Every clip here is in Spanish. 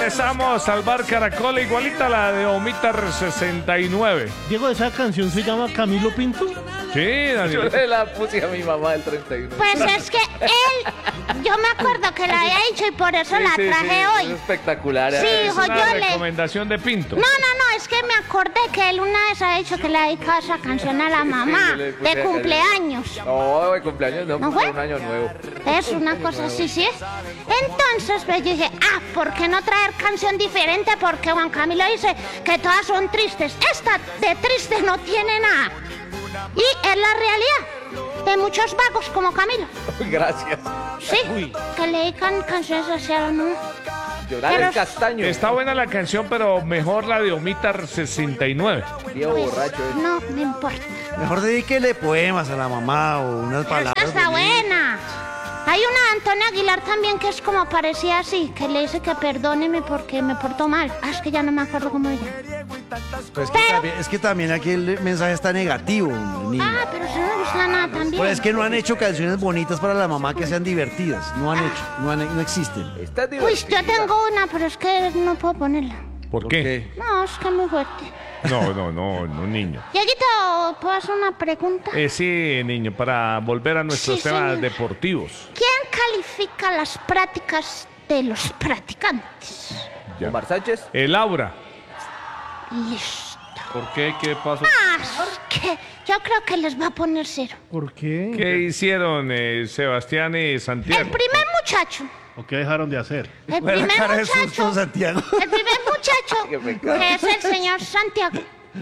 regresamos al bar Caracol, igualita a la de Omitar 69. Diego, ¿esa canción se llama Camilo Pinto? Sí, Yo Daniel. le la puse a mi mamá el 31. Pues es que yo me acuerdo que la había dicho y por eso la traje Es hoy. espectacular. Sí, Es hijo, una yo le... recomendación de Pinto. No, es que me acordé que él una vez ha dicho que le ha dedicado esa canción a la mamá yo le puse de acá. cumpleaños. No, de cumpleaños no, ¿No fue fue? un año nuevo. Es una cosa así, ¿sí? Entonces, pues yo dije, ¿por qué no traer canción diferente? Porque Juan Camilo dice que todas son tristes. Esta de triste no tiene nada. Y es la realidad de muchos vagos como Camilo. Gracias. Sí, que le dedican canciones hacia uno. Llorar Pero- el castaño. Está buena la canción, pero mejor la de Omitar 69. Viejo Pues, borracho. no me importa. Mejor dedíquele poemas a la mamá o unas palabras. Esa está buena. Hay una de Antonio Aguilar también que es como parecía así, que le dice que perdóneme porque me portó mal. Es que ya no me acuerdo cómo ella. Pues Pero- es que también aquí el mensaje está negativo, niño. Pero eso no me gusta nada también. Pues es que no han hecho canciones bonitas para la mamá que sean divertidas. No han hecho, no existen. Está Uy, divertido. yo tengo una, pero es que no puedo ponerla. ¿Por qué? No, es que es muy fuerte. No, niño. Dieguito, ¿puedo hacer una pregunta? Sí, niño, para volver a nuestros Sí, temas señor. deportivos. ¿Quién califica las prácticas de los practicantes? Ya. Omar Sánchez. Laura. Listo. ¿Por qué? ¿Qué pasó? Es que yo creo que les va a poner 0. ¿Por qué? ¿Qué hicieron Sebastián y El Santiago? primer muchacho. ¿O qué dejaron de hacer? El Bueno, primer cara de susto, muchacho. Santiago. El primer muchacho, Qué pecado. que es el señor Santiago,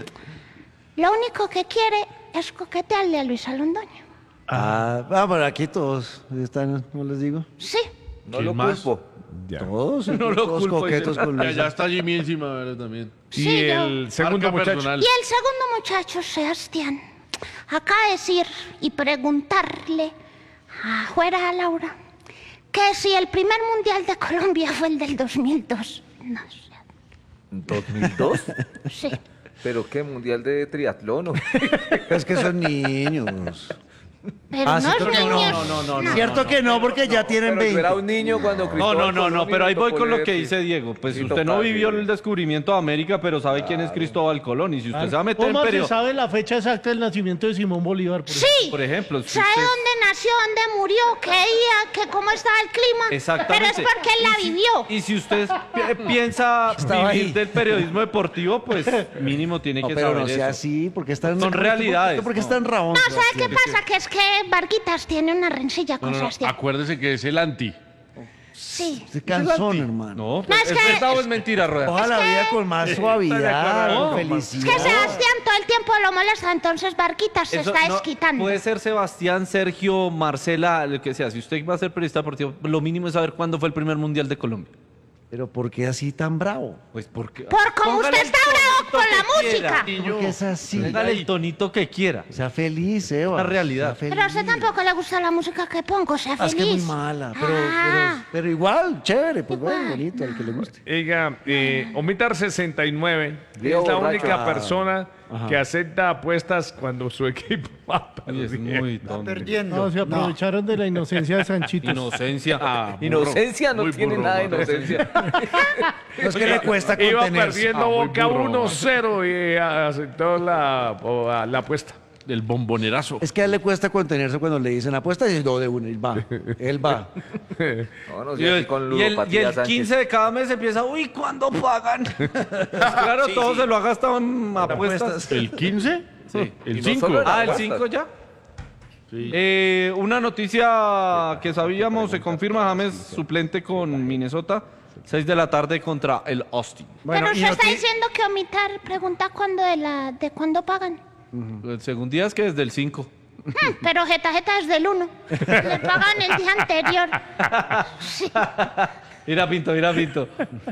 lo único que quiere es coquetearle a Luisa Londoño. Pero aquí todos están, no les digo. Sí. No ¿Quién lo más? culpo. Ya. Todos, No lo todos culpo, coquetos dice. con Ya Luisa. está Jimmy encima, ¿verdad? También. Y Sí, el segundo Marca muchacho. personal. Y el segundo muchacho, Sebastián, acaba de decir y preguntarle afuera a Laura que si el primer mundial de Colombia fue el del 2002. No sé. ¿2002? Sí. ¿Pero qué? ¿Mundial de triatlón? ¿O? Es que son niños. Pero sí, no es creo que niños. no. Cierto que no, porque ya tienen Pero yo 20. era un niño cuando Cristóbal Colón Pero ahí inventó voy con lo que Poletti. dice Diego. Pues Sí, usted no total, vivió sí. el descubrimiento de América, pero sabe quién es Cristóbal Colón. Y si usted se va a meter en ¿Cómo se periodo, sabe la fecha exacta del nacimiento de Simón Bolívar? Sí. por ejemplo, si ¿Sabe usted- dónde nació, dónde murió, qué día, que cómo estaba el clima? Exactamente. Pero es porque él la vivió. Y si usted piensa Estaba vivir ahí. del periodismo deportivo, pues mínimo tiene No, que pero saber no sea eso. así, porque están... Son realidades, Porque no. están rabón. No, ¿sabe qué pasa? Que es que Varguitas tiene una rencilla con Sebastián. Acuérdese que es el anti. Sí. Se cansón, hermano. No, No, es ¿es que- verdad o es mentira, Rueda? Ojalá la vida con más suavidad, No, con Es felicidad. que Sebastián todo el tiempo lo molesta, entonces Varguitas se Eso está no- desquitando. Puede ser Sebastián, Sergio, Marcela, lo que sea. Si usted va a ser periodista deportivo, lo mínimo es saber cuándo fue el primer mundial de Colombia. Pero ¿por qué así tan bravo? Pues porque... Por como Póngale usted el está bravo tonito con la que música. quiera. ¿Por qué es así? Póngale el tonito que quiera. Sea feliz, Eva. La realidad. Sea Pero a usted feliz. tampoco le gusta la música que pongo, sea Ah, feliz. es que es muy mala, pero igual, chévere, pues bueno, bonito, al que le guste. Oiga, Omitar 69 Viejo es la borracho. única persona que acepta apuestas cuando su equipo va Uy, es perdiendo. muy tonto. No, se aprovecharon de la inocencia de Sanchito. Inocencia. Inocencia no Muy tiene burro, nada de ¿no? inocencia. No es que le cuesta Iba contenerse. perdiendo muy Boca burro. 1-0 y aceptó la apuesta. Del bombonerazo. Es que a él le cuesta contenerse cuando le dicen apuesta y dice, no, de una, él va. Él va. No, no Y sé, el, así con y el ludopatía Sánchez. 15 de cada mes empieza, uy, ¿cuándo pagan? Claro, Sí, todo sí. se lo ha gastado en apuestas. ¿El 15? Sí. ¿El Y no 5? solo en Ah, el apuestas. 5 ya. Sí. Una noticia que sabíamos, se confirma, James suplente con Minnesota, 6 de la tarde contra el Austin. Pero y usted está noti- diciendo que omitar pregunta cuándo de cuándo pagan. El segundo día es que desde el 5. Pero jeta desde el 1. Le pagan el día anterior. Sí. Mira Pinto, mira Pinto.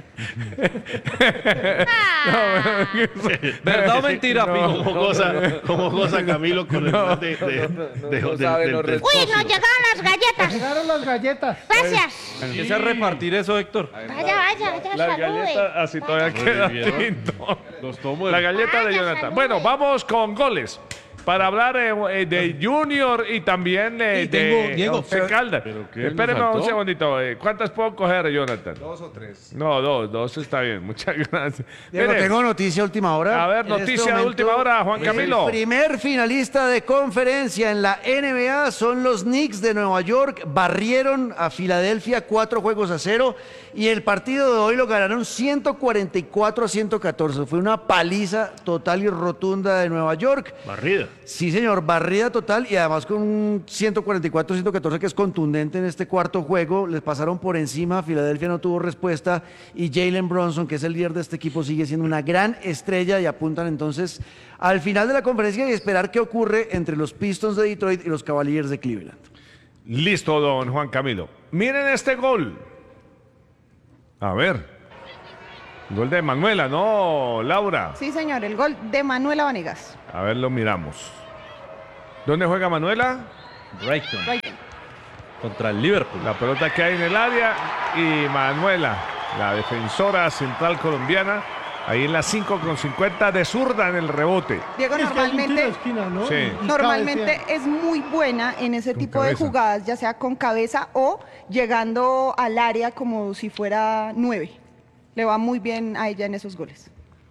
Ah, ¿Verdad o mentira, Pinto? Como goza Camilo con el man de no sabe, no del- Uy, nos llegaron las galletas. Llegaron las galletas. Gracias. Empieza a repartir eso, Héctor. Vaya, La salude. galleta así todavía queda bien. tinto. Los tomo La del- galleta de Vaya, Jonathan. salude. Bueno, vamos con goles. para hablar de Junior y también Sí, tengo, de Diego, Once Caldas. ¿qué? Espéreme ¿Nos un faltó? segundito. ¿Cuántas puedo coger, Jonathan? 2 o 3. No, dos está bien. Muchas gracias. Diego, Mire, tengo noticia de última hora. A ver, En este noticia de momento, última hora, Juan Camilo. El primer finalista de conferencia en la NBA son los Knicks de Nueva York. Barrieron a Filadelfia 4-0 y el partido de hoy lo ganaron 144-114. Fue una paliza total y rotunda de Nueva York. Barrida. Sí, señor, barrida total y además con un 144-114 que es contundente en este cuarto juego. Les pasaron por encima, Filadelfia no tuvo respuesta y Jalen Brunson, que es el líder de este equipo, sigue siendo una gran estrella y apuntan entonces al final de la conferencia y esperar qué ocurre entre los Pistons de Detroit y los Cavaliers de Cleveland. Listo, don Juan Camilo. Miren este gol. A ver. Gol de Manuela, ¿no, Laura? Sí, señor, el gol de Manuela Vanegas. A ver, lo miramos. ¿Dónde juega Manuela? Brighton Brighton. contra el Liverpool. La pelota que hay en el área y Manuela, la defensora central colombiana, ahí en la 5:50 de zurda en el rebote. Diego, Es que hay un tiro de normalmente, esquina, ¿no? Sí. Y normalmente cabecea. es muy buena en ese Con tipo de cabeza. jugadas, ya sea con cabeza o llegando al área como si fuera 9. Le va muy bien a ella en esos goles.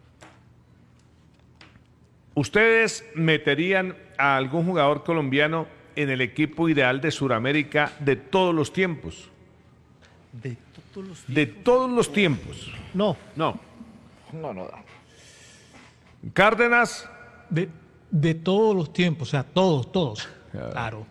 ¿Ustedes meterían a algún jugador colombiano en el equipo ideal de Sudamérica de todos los tiempos? De todos los tiempos. No. No. No, no da. Cárdenas. De todos los tiempos, o sea, todos. Claro.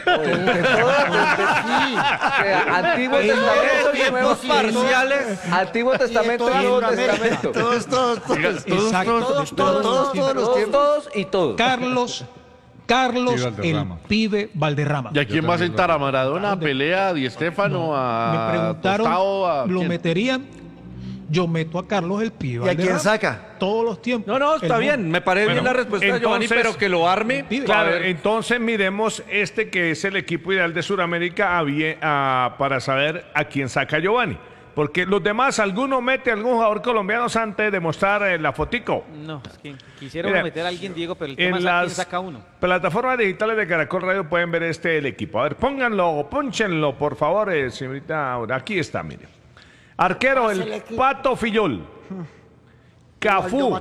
Antiguo Testamento y Nuevo parciales. Antiguo Testamento y Nuevo Testamento. Todos Exacto, los tiempos. Todos y todos. Carlos el pibe Valderrama. ¿Y a quién va a sentar? ¿A Maradona? ¿A Pelea? ¿A Di Stéfano? Me ¿A preguntaron, Tostao? ¿A ¿lo quién? meterían? Yo meto a Carlos el pibe ¿Y a quién Valderrama. saca? Todos los tiempos. No, no, está El bien. Me parece Bueno, bien la respuesta de Giovanni, entonces- pero que lo arme. Pibe. Claro, A ver. entonces miremos este que es el equipo ideal de Sudamérica para saber a quién saca Giovanni. Porque los demás, alguno mete a algún jugador colombiano antes de mostrar la fotico. No, es que quisiera Mira, meter a alguien, Diego, pero el tema En es a quién las saca uno. plataformas digitales de Caracol Radio pueden ver el equipo. A ver, pónganlo, pónchenlo, por favor, señorita Aura. Aquí está, mire. Arquero, el Pato Fillol. Cafú.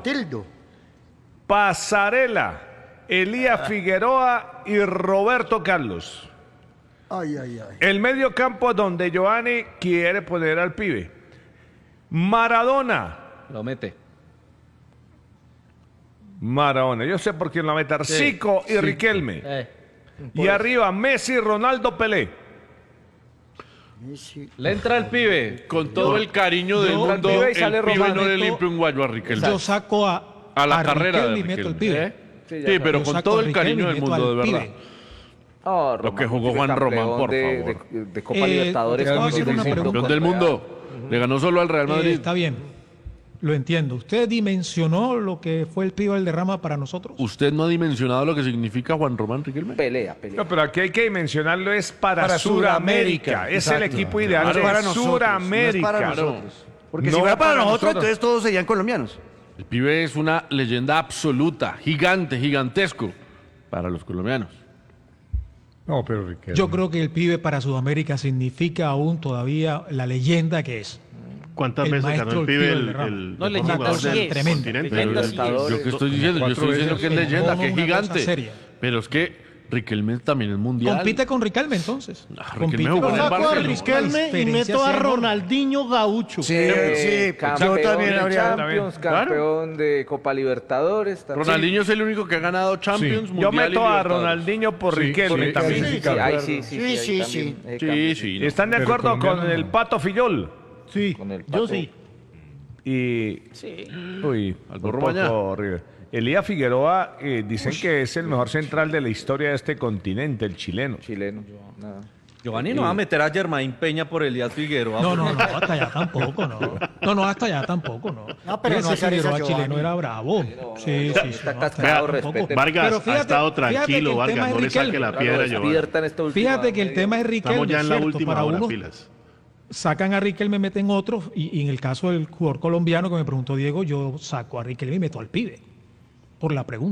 Pasarela. Elías Figueroa y Roberto Carlos. El medio campo donde Giovanni quiere poner al pibe. Maradona. Lo mete. Maradona. Yo sé por quién lo mete. Zico y Riquelme. Y arriba Messi, Ronaldo, Pelé. Le entra el pibe. Con todo el cariño del mundo, pibe y el sale pibe Román. no le limpia un guayo a Riquelme. Yo saco a la carrera Riquelme de y meto el Riquelme. pibe. Sí, pero Yo con saco todo a el Riquelme cariño y del meto mundo, al de verdad. pibe. Oh, Lo que Román, jugó Juan campeón Román, por de- favor. de Copa Libertadores. te voy a con hacer una 2005. pregunta. Campeón del mundo. Le ganó solo al Real Madrid. Está bien, lo entiendo. ¿Usted dimensionó lo que fue el pibe Valderrama para nosotros? ¿Usted no ha dimensionado lo que significa Juan Román Riquelme? Pelea. No, pero aquí hay que dimensionarlo, es para Sudamérica. Es el equipo ideal No es de para nosotros, no es Sudamérica. para nosotros. Porque No si fuera va para para nosotros, nosotros. entonces todos serían colombianos. El pibe es una leyenda absoluta, gigante, gigantesco para los colombianos. No, pero Riquelme. Yo creo que el pibe para Sudamérica significa aún todavía la leyenda que es. ¿Cuántas El veces maestro ganó el del pibe pibe el Valderrama. No, leyenda jugador sí del es. Tremendo. continente? Leyenda sí es. Yo que estoy diciendo, yo estoy diciendo que es leyenda, que es Una cosa gigante. seria. Pero es que Riquelme también es mundial. Compite con Riquelme entonces. Riquelme jugó Yo en el saco a Barcelona. Riquelme y meto a Ronaldinho Gaucho. Sí, yo también de habría. Champions, campeón de Copa Libertadores. también. Ronaldinho es el único que ha ganado Champions, Yo Mundial y meto a Libertadores. Ronaldinho por Riquelme sí, también. Sí, ahí sí, ahí también, Sí, sí. no. ¿Están de acuerdo con el Pato Fillol? Sí, Con el yo Pato. sí. Y. Sí. Uy, Algo un poco Romaña. horrible. Elías Figueroa dicen que es el mejor central de la historia de este continente, el chileno. Chileno. Nada. Giovanni no va a meter a Germain Peña por Elías Figueroa. No, hasta allá tampoco, no. No, hasta allá tampoco, no. No, pero Ese no se hace Figueroa Giovanni. chileno era bravo. Sí, sí. Está no, cascado, hasta allá tampoco. respete. Vargas Pero ha fíjate- estado fíjate que tranquilo, el Vargas, tema no es le saque Riquelme. la piedra, Giovanni. Despierta en esta última Fíjate que el media tema es Estamos Riquelme, ya en la ¿cierto? última Para hora, uno pilas. sacan a Riquelme, meten otros, y en el caso del jugador colombiano que me preguntó Diego, yo saco a Riquelme y meto al pibe. Por la pregunta, ¿no?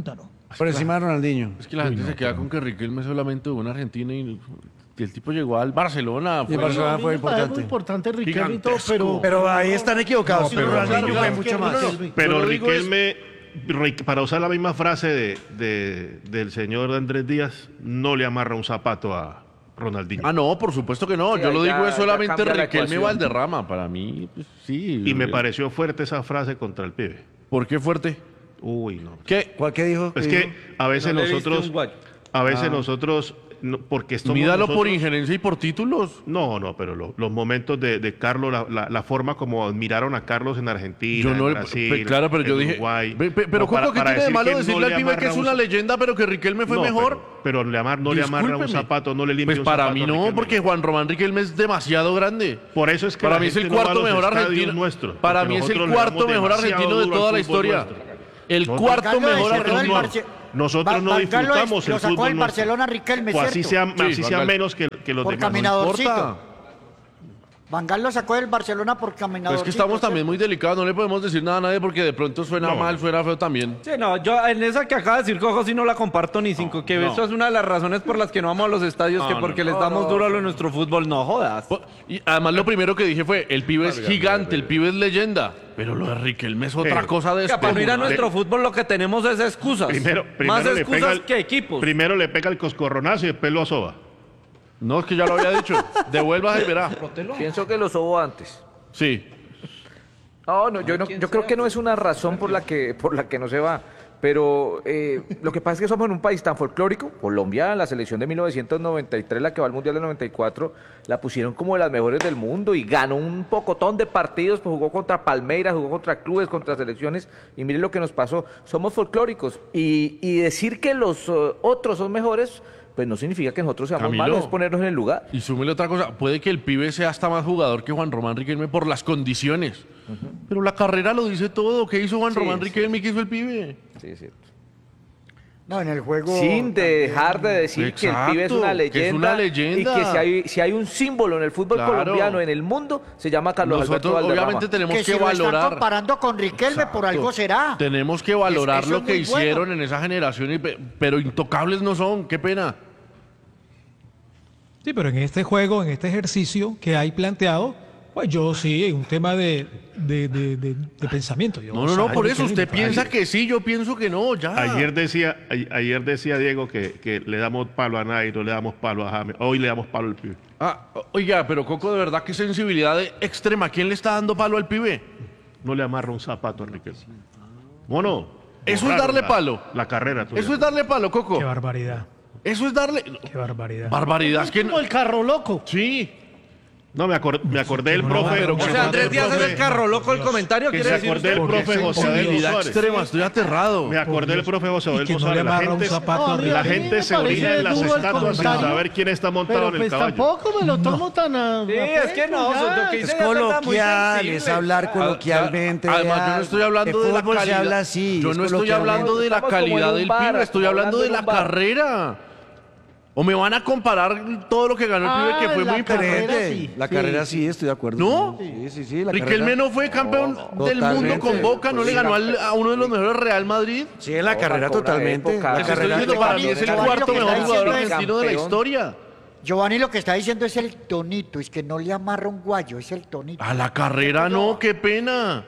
Por encima de Ronaldinho. Es que la gente se queda con que Riquelme solamente jugó en Argentina y el tipo llegó al Barcelona. Y el Barcelona fue importante. Muy importante Riquelme y todo, Pero ahí están equivocados. Pero Ronaldinho fue mucho más. Pero Riquelme, para usar la misma frase del señor Andrés Díaz, no le amarra un zapato a Ronaldinho. Ah, no, por supuesto que no. Sí, Yo lo ya- digo es ya solamente cambia la Riquelme y ecuación. Valderrama. Para mí, pues, sí. Y me pareció fuerte esa frase contra el pibe. ¿Por qué fuerte? Uy, no. ¿Qué? ¿Cuál que dijo? Es ¿Qué dijo? que a veces No le viste nosotros, un guayo. a veces nosotros, porque estamos Mídalo por nosotros- injerencia y por títulos. No, pero los momentos de Carlos, la forma como admiraron a Carlos en Argentina, Yo no, en Brasil, claro, pero en yo dije, Uruguay. pero No, ¿cómo que tiene de decir malo que decirle no al le pibe que es amarra una un- leyenda, pero que Riquelme fue No, mejor? Pero no le amarra un Discúlpeme. zapato, no le limpia Pues un para zapato mí a no, Riquelme. porque Juan Román Riquelme es demasiado grande. Por eso es que Para la mí es el gente no va a cuarto los mejor estadios argentino. nuestros, Para porque mí es el nosotros le cuarto damos mejor demasiado argentino de duro al toda la fútbol historia. nuestro. El No, cuarto Carlos mejor cerró el argentino. Barce- Nosotros no Van Gaal disfrutamos lo el sacó fútbol del nuestro. Barcelona Riquelme, O así ¿cierto? sea, Sí, así Van sea Gaal. menos que los Por demás. caminadorcito. importa. Van Gaal lo sacó del Barcelona por Pero caminador. es que estamos también muy delicados, no le podemos decir nada a nadie porque de pronto suena No. mal, suena feo también. Sí, no, yo en esa que acaba de decir Cojo sí no la comparto ni cinco, que no. eso es una de las razones por las que no vamos a los estadios, que porque les damos duro a lo de nuestro fútbol, no jodas. Y además lo primero que dije fue, el pibe es gigante, el pibe es leyenda. Pero lo de Riquelme es otra cosa de Para no ir a descomunal. nuestro fútbol lo que tenemos es excusas. Más le excusas pega el- que equipos. Primero le pega el coscorronazo y después lo asoba. No, es que ya lo había dicho. Devuelva y verá. Pienso que lo sobo antes. Sí. No, yo creo que no es una razón por la que no se va. Pero lo que pasa es que somos en un país tan folclórico. Colombia, la selección de 1993, la que va al Mundial del 94, la pusieron como de las mejores del mundo y ganó un pocotón de partidos, pues jugó contra Palmeiras, jugó contra clubes, contra selecciones, y mire lo que nos pasó. Somos folclóricos y decir que los otros son mejores, pues no significa que nosotros seamos Camilo. malos, es ponernos en el lugar. Y súmele otra cosa, puede que el pibe sea hasta más jugador que Juan Román Riquelme por las condiciones. Pero la carrera lo dice todo. ¿Qué hizo Juan Sí, Román sí. Riquelme y qué hizo el pibe? Sí, es cierto. No, en el juego. Sin dejar de decir que el pibe es una Exacto, que es una leyenda. y que si hay un símbolo en el fútbol Claro. colombiano, en el mundo, se llama Carlos Alberto Nosotros Valderrama. obviamente tenemos Que que, si lo están valorar. comparando con Riquelme, por algo será. Tenemos que valorar Eso lo es que muy bueno. hicieron en esa generación, pero intocables no son. Qué pena. Sí, pero en este juego, en este ejercicio que hay planteado, pues yo sí, un tema de pensamiento. Yo, No, por Riquelme eso usted me piensa parece. que sí, yo pienso que no, ya. Ayer decía Diego que le damos palo a Nairo, le damos palo a James. Hoy le damos palo al pibe. Oiga, pero Coco, de verdad, qué sensibilidad extrema. ¿Quién le está dando palo al pibe? No le amarra un zapato a Enrique. Mono. Eso es borraron darle palo. La carrera tuya. Eso es darle palo, Coco. Qué barbaridad, Eso es darle... qué barbaridad. Barbaridad, es que no... Como el carro loco. Sí. No, me acordé del No, profe. pero me O sea, acordé Andrés del Díaz es profe- el carro loco el comentario, Que quiere se decir acordé del usted? profe José Adelmo Sensibilidad Suárez. extrema, estoy aterrado. Me acordé del profe José Y Adelmo que no le Suárez. La amarra un gente, zapato a la mí gente me se orina parece en las duro el estatuas sin comentario. saber quién está montado Pero en el pues caballo. tampoco me lo tomo tan a Sí, es que no, ya. lo que dice Es ya está muy coloquial, sensible. es hablar coloquialmente. Además, yo no estoy hablando de la fútbol se calidad. habla así. Yo es no estoy coloquialmente. hablando de la Estamos como en calidad un del bar, pibe, estoy hablando de hablando la en un bar. carrera. ¿O me van a comparar todo lo que ganó el pibe, que fue la muy importante? carrera sí. La carrera sí, estoy de acuerdo. ¿No? Sí, la Riquelme carrera. no fue campeón del totalmente. mundo con Boca, no le ganó a uno de los mejores Real Madrid. Sí, en la No, carrera marcó una totalmente. época. La Les estoy carrera diciendo, para mí es el Giovanni, cuarto lo que mejor está jugador diciendo es argentino de la campeón. historia. Giovanni lo que está diciendo es el tonito, es que no le amarra un guayo, es el tonito. A la carrera no, qué pena.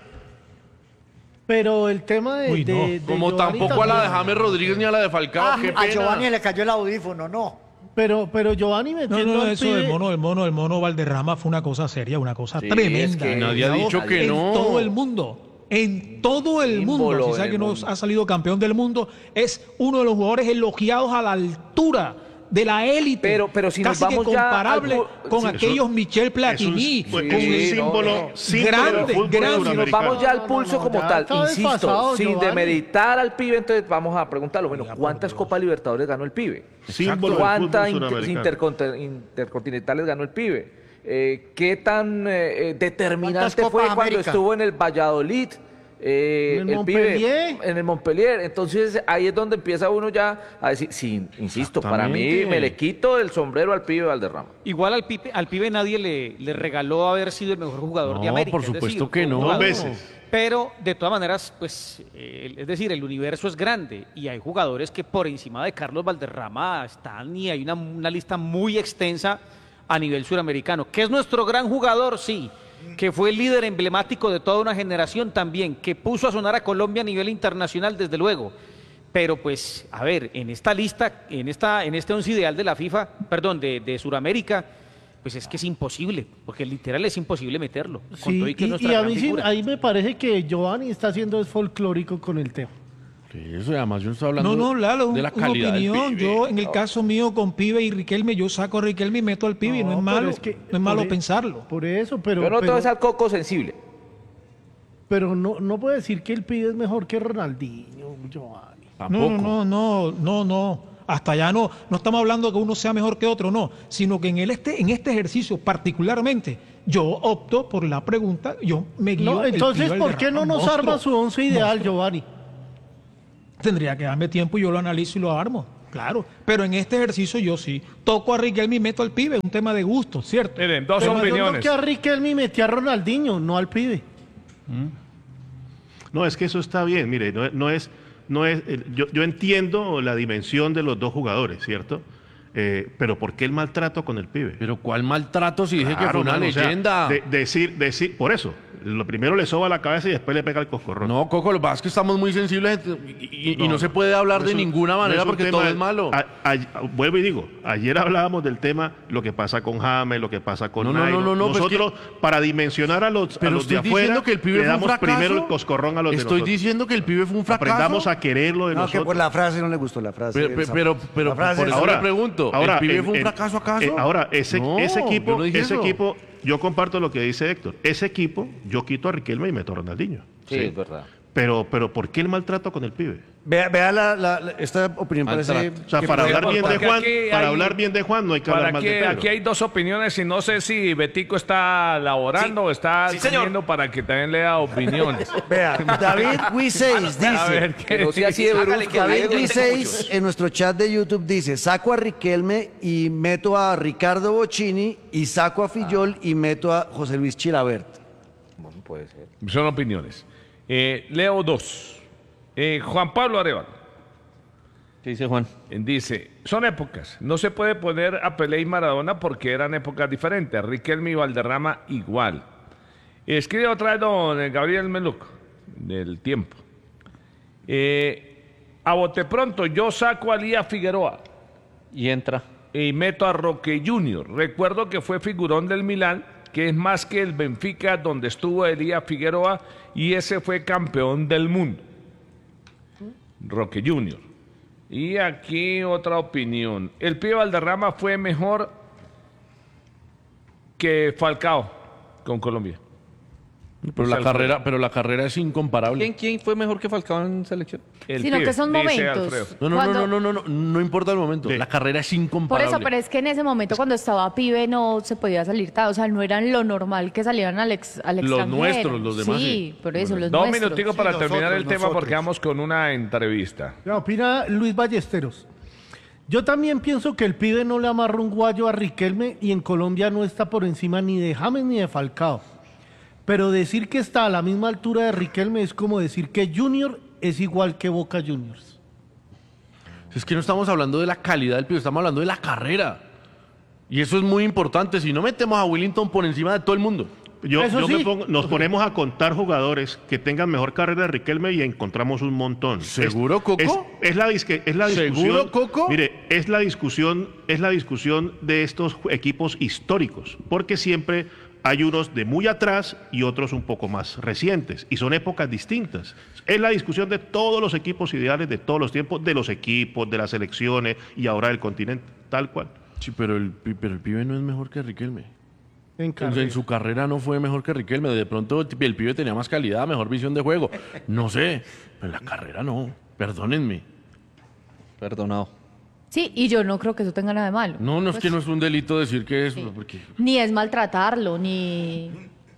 Pero el tema de. Uy, no. de Como Giovanni tampoco a la de también. James Rodríguez ni a la de Falcao, qué A Giovanni pena. le cayó el audífono, no. Pero Giovanni No, metiendo no, al eso pibe- del mono Valderrama fue una cosa seria, una cosa Sí, tremenda. es que nadie ha dicho que en no. todo el mundo. En todo el Símbolo mundo. Si en sabe el que mundo. nos ha salido campeón del mundo, es uno de los jugadores elogiados a la altura de la élite. Pero si nos casi vamos que ya comparable al con sí, aquellos Michel Platini. Es con un el- símbolo, símbolo grande, del fútbol grande. Si nos suramericano. vamos ya al pulso como ya tal, está insisto, desfasado, sin Giovanni. demeritar al pibe, entonces vamos a preguntarlo, bueno, ¿cuántas Copas Libertadores ganó el pibe? Símbolo del ¿Cuántas fútbol suramericano. intercontinentales ganó el pibe? ¿Qué tan determinante ¿Cuántas fue Copas cuando América? estuvo en el Valladolid? ¿En el el Montpellier? pibe en el Montpellier. Entonces ahí es donde empieza uno ya a decir, sí, insisto, para mí Exactamente. me le quito el sombrero al pibe Valderrama. Igual al pibe nadie le regaló haber sido el mejor jugador de No, América. por es supuesto decir, que fue un no. Dos jugador veces. Pero de todas maneras, pues, es decir, el universo es grande y hay jugadores que por encima de Carlos Valderrama están y hay una lista muy extensa a nivel suramericano. Que es nuestro gran jugador, sí. Que fue el líder emblemático de toda una generación también. Que puso a sonar a Colombia a nivel internacional, desde luego. Pero pues, a ver, en esta lista, en este once ideal de la FIFA, perdón, de Suramérica, pues es que es imposible, porque literal es imposible meterlo. Con todo Sí, que es nuestra y a gran mí sí, figura. ahí me parece que Giovanni está haciendo es folclórico con el tema. Que eso, y además yo no estoy hablando No, Lalo, de la una calidad del opinión. pibe. Yo, en el caso mío con Pibe y Riquelme, yo saco a Riquelme y meto al Pibe, y no es pero malo, es que no es malo por e- pensarlo. Por eso, pero... Yo noto pero, esa coco sensible. pero no puede decir que el pibe es mejor que Ronaldinho, Giovanni. Tampoco. No. Hasta allá no estamos hablando de que uno sea mejor que otro, no. Sino que en este ejercicio particularmente, yo opto por la pregunta, yo me guío. No, el entonces, Pibe ¿por qué no Valderrama, nos arma su once ideal, Giovanni? Tendría que darme tiempo y yo lo analizo y lo armo, claro. Pero en este ejercicio yo sí toco a Riquelme y meto al Pibe, es un tema de gusto, ¿cierto? Miren, dos Pero yo opiniones. que a Riquelme metí a Ronaldinho, no al pibe. No, es que eso está bien, mire, yo entiendo la dimensión de los dos jugadores, ¿cierto? Pero ¿por qué el maltrato con el pibe? Pero ¿cuál maltrato si dije que Claro, fue una mano, o sea, leyenda? decir, por eso, lo primero le soba la cabeza y después le pega el coscorrón. No, Coco, lo que pasa es que estamos muy sensibles y no se puede hablar de ninguna manera porque todo es malo. Vuelvo y digo, ayer hablábamos del tema, lo que pasa con James, lo que pasa con No, Nairo. pues Nosotros, para dimensionar a los Pero de estoy afuera, diciendo que el pibe le fue un damos fracaso. primero el coscorrón a los de Estoy nosotros. diciendo que el pibe fue un fracaso. Aprendamos a quererlo de No, nosotros. que por la frase no le gustó la frase. Pero La frase por eso Ahora- le pregunto, ahora, ¿el pibe fue un en- fracaso acaso? ahora, ese No, equipo, yo no dije eso. yo comparto lo que dice Héctor. Ese equipo, yo quito a Riquelme y meto a Ronaldinho. Sí, es verdad. Pero ¿por qué el maltrato con el pibe? Vea esta opinión parece... O sea, que para puede- hablar bien de porque Juan, aquí para hay- hablar bien de Juan no hay que hablar mal de Pedro. Aquí hay dos opiniones y no sé si Betico está laborando o está Sí, señor. comiendo para que también lea opiniones. Vea, David Wiseis A ver, dice... ¿qué Que no sea así de Hágale brusco. que David yo tengo Wiseis muchos. en nuestro chat de YouTube dice, saco a Riquelme y meto a Ricardo Bocchini y saco a Fillol y meto a José Luis Chilabert. Bueno, puede ser. Son opiniones. Leo dos. Juan Pablo Arevalo ¿Qué dice Juan? dice, son épocas. No se puede poner a Pelé y Maradona porque eran épocas diferentes. Riquelme y Valderrama igual. Escribe otra vez don Gabriel Meluco, del Tiempo. A bote pronto, yo saco a Lía Figueroa Y entra. y meto a Roque Junior. Recuerdo que fue figurón del Milán, que es más que el Benfica, donde estuvo Elías Figueroa, y ese fue campeón del mundo. Roque Junior. Y aquí otra opinión. El pibe Valderrama fue mejor que Falcao con Colombia. Pero la carrera es incomparable. ¿Quién fue mejor que Falcao en selección? El Sino pibe, que son dice momentos. Alfredo. No importa el momento. La carrera es Por incomparable. eso, pero es que en ese momento cuando estaba pibe no se podía salir, o sea, no eran lo normal que salieran al extranjero. nuestros, los demás, Sí, sí. por eso, los Dos nuestros. minuticos para terminar el tema nosotros. porque vamos con una entrevista. Ya, opina Luis Ballesteros. Yo también pienso que el pibe no le amarra un guayo a Riquelme y en Colombia no está por encima ni de James ni de Falcao. Pero decir que está a la misma altura de Riquelme es como decir que Junior es igual que Boca Juniors. Es que no estamos hablando de la calidad del pibe, estamos hablando de la carrera. Y eso es muy importante. Si no metemos a Willington por encima de todo el mundo. Nos ponemos a contar jugadores que tengan mejor carrera de Riquelme y encontramos un montón. ¿Seguro, Coco? Es la discusión. ¿Seguro, Coco? Mire, es la discusión de estos equipos históricos, porque siempre hay unos de muy atrás y otros un poco más recientes, y son épocas distintas. Es la discusión de todos los equipos ideales de todos los tiempos, de los equipos, de las selecciones y ahora del continente, tal cual. Sí, pero el pibe no es mejor que Riquelme. En En su carrera no fue mejor que Riquelme. De pronto el pibe tenía más calidad, mejor visión de juego. No sé, pero en la carrera no. Perdónenme. Perdonado. Sí, y yo no creo que eso tenga nada de malo. No, es Pues, que no es un delito decir que es. Porque... Ni es maltratarlo, ni...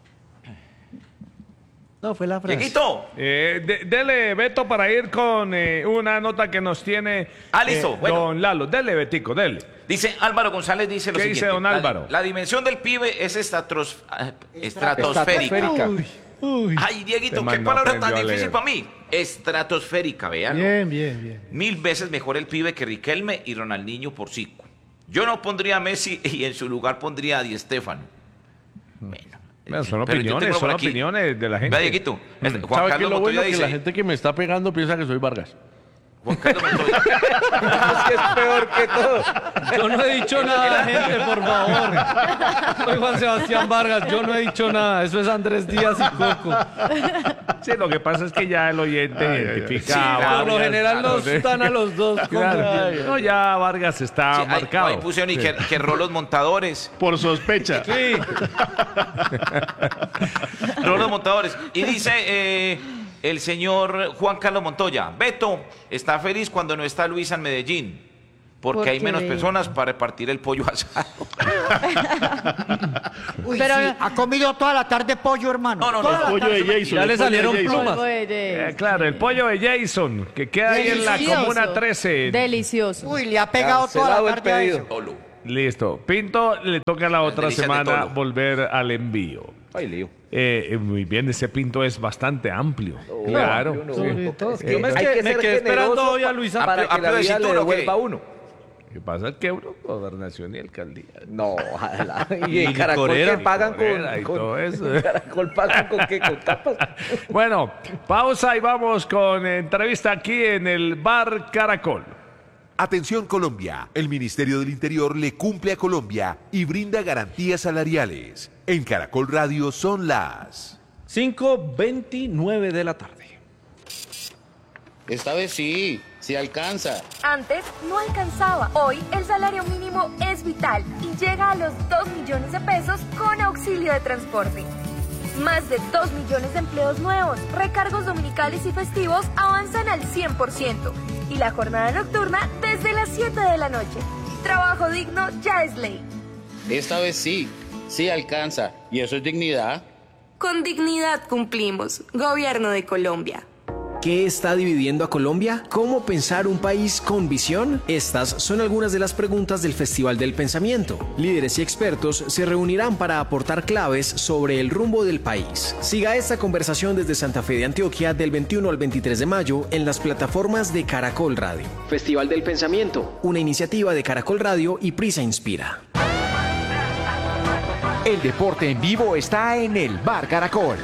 No, fue la frase. Dieguito. Dele, Beto, para ir con una nota que nos tiene Listo, bueno. don Lalo. Dele, Betico, dele. Dice Álvaro González, dice lo ¿Qué siguiente. dice don Álvaro? La dimensión del pibe es estratosférica. Ay, Dieguito, Este qué man no palabra tan aprendió a difícil leer. para mí. Estratosférica, vean. Bien, bien, bien. 1000 veces mejor el pibe que Riquelme y Ronaldinho por 5. Yo no pondría a Messi y en su lugar pondría a Di Stéfano. Bueno, son Pero yo opiniones, tengo por son aquí- opiniones de la gente. Vea, Dieguito, Juan ¿Sabe qué Carlos es lo bueno? Montoya Que dice... la gente que me está pegando piensa que soy Vargas. Juan Carlos Montoya... Es que es peor que todo. Yo no he dicho nada, gente, por favor. Soy Juan Sebastián Vargas, yo no he dicho nada. Eso es Andrés Díaz y Coco. Sí, lo que pasa es que ya el oyente identifica Sí, a claro, Vargas. Por lo general nos están a los dos. Claro. No, ya Vargas está Sí, ahí marcado. pusieron y que los montadores. Por sospecha. Sí. Los montadores. Y dice el señor Juan Carlos Montoya, Beto está feliz cuando no está Luisa en Medellín, porque hay menos personas para repartir el pollo asado. Uy, Pero- sí, ha comido toda la tarde pollo, hermano. No, Toda la Pollo de tarde. Jason. Ya el le pollo de salieron Jason. plumas. Claro, el pollo de Jason, que queda ahí en la Delicioso. Comuna 13. Delicioso. Uy, le ha pegado toda Cancelado la el tarde a pedido. eso. Tolo. Listo. Pinto le toca la otra delicias de semana Tolo. volver al envío. Ay, lío. Muy bien, ese Pinto es bastante amplio. Claro. yo no. Sí. Yo me Hay que ser quedé esperando generoso hoy a Luisa. para que la vida decir le tú lo que- devuelva a uno. ¿Qué pasa? Es que uno, gobernación y alcaldía. No, ojalá. Y en Y Caracol licorera. que pagan Licorera y con todo eso. Caracol pagan con qué, con capas. Bueno, pausa y vamos con entrevista aquí en el Bar Caracol. Atención Colombia, el Ministerio del Interior le cumple a Colombia y brinda garantías salariales. En Caracol Radio son las 5:29 de la tarde. Esta vez sí alcanza. Antes no alcanzaba. Hoy el salario mínimo es vital y llega a los 2 millones de pesos con auxilio de transporte. Más de 2 millones de empleos nuevos, recargos dominicales y festivos avanzan al 100% y la jornada nocturna desde las 7 de la noche. Trabajo digno ya es ley. Esta vez sí alcanza. ¿Y eso es dignidad? Con dignidad cumplimos. Gobierno de Colombia. ¿Qué está dividiendo a Colombia? ¿Cómo pensar un país con visión? Estas son algunas de las preguntas del Festival del Pensamiento. Líderes y expertos se reunirán para aportar claves sobre el rumbo del país. Siga esta conversación desde Santa Fe de Antioquia del 21 al 23 de mayo en las plataformas de Caracol Radio. Festival del Pensamiento, una iniciativa de Caracol Radio y Prisa Inspira. El deporte en vivo está en el Bar Caracol.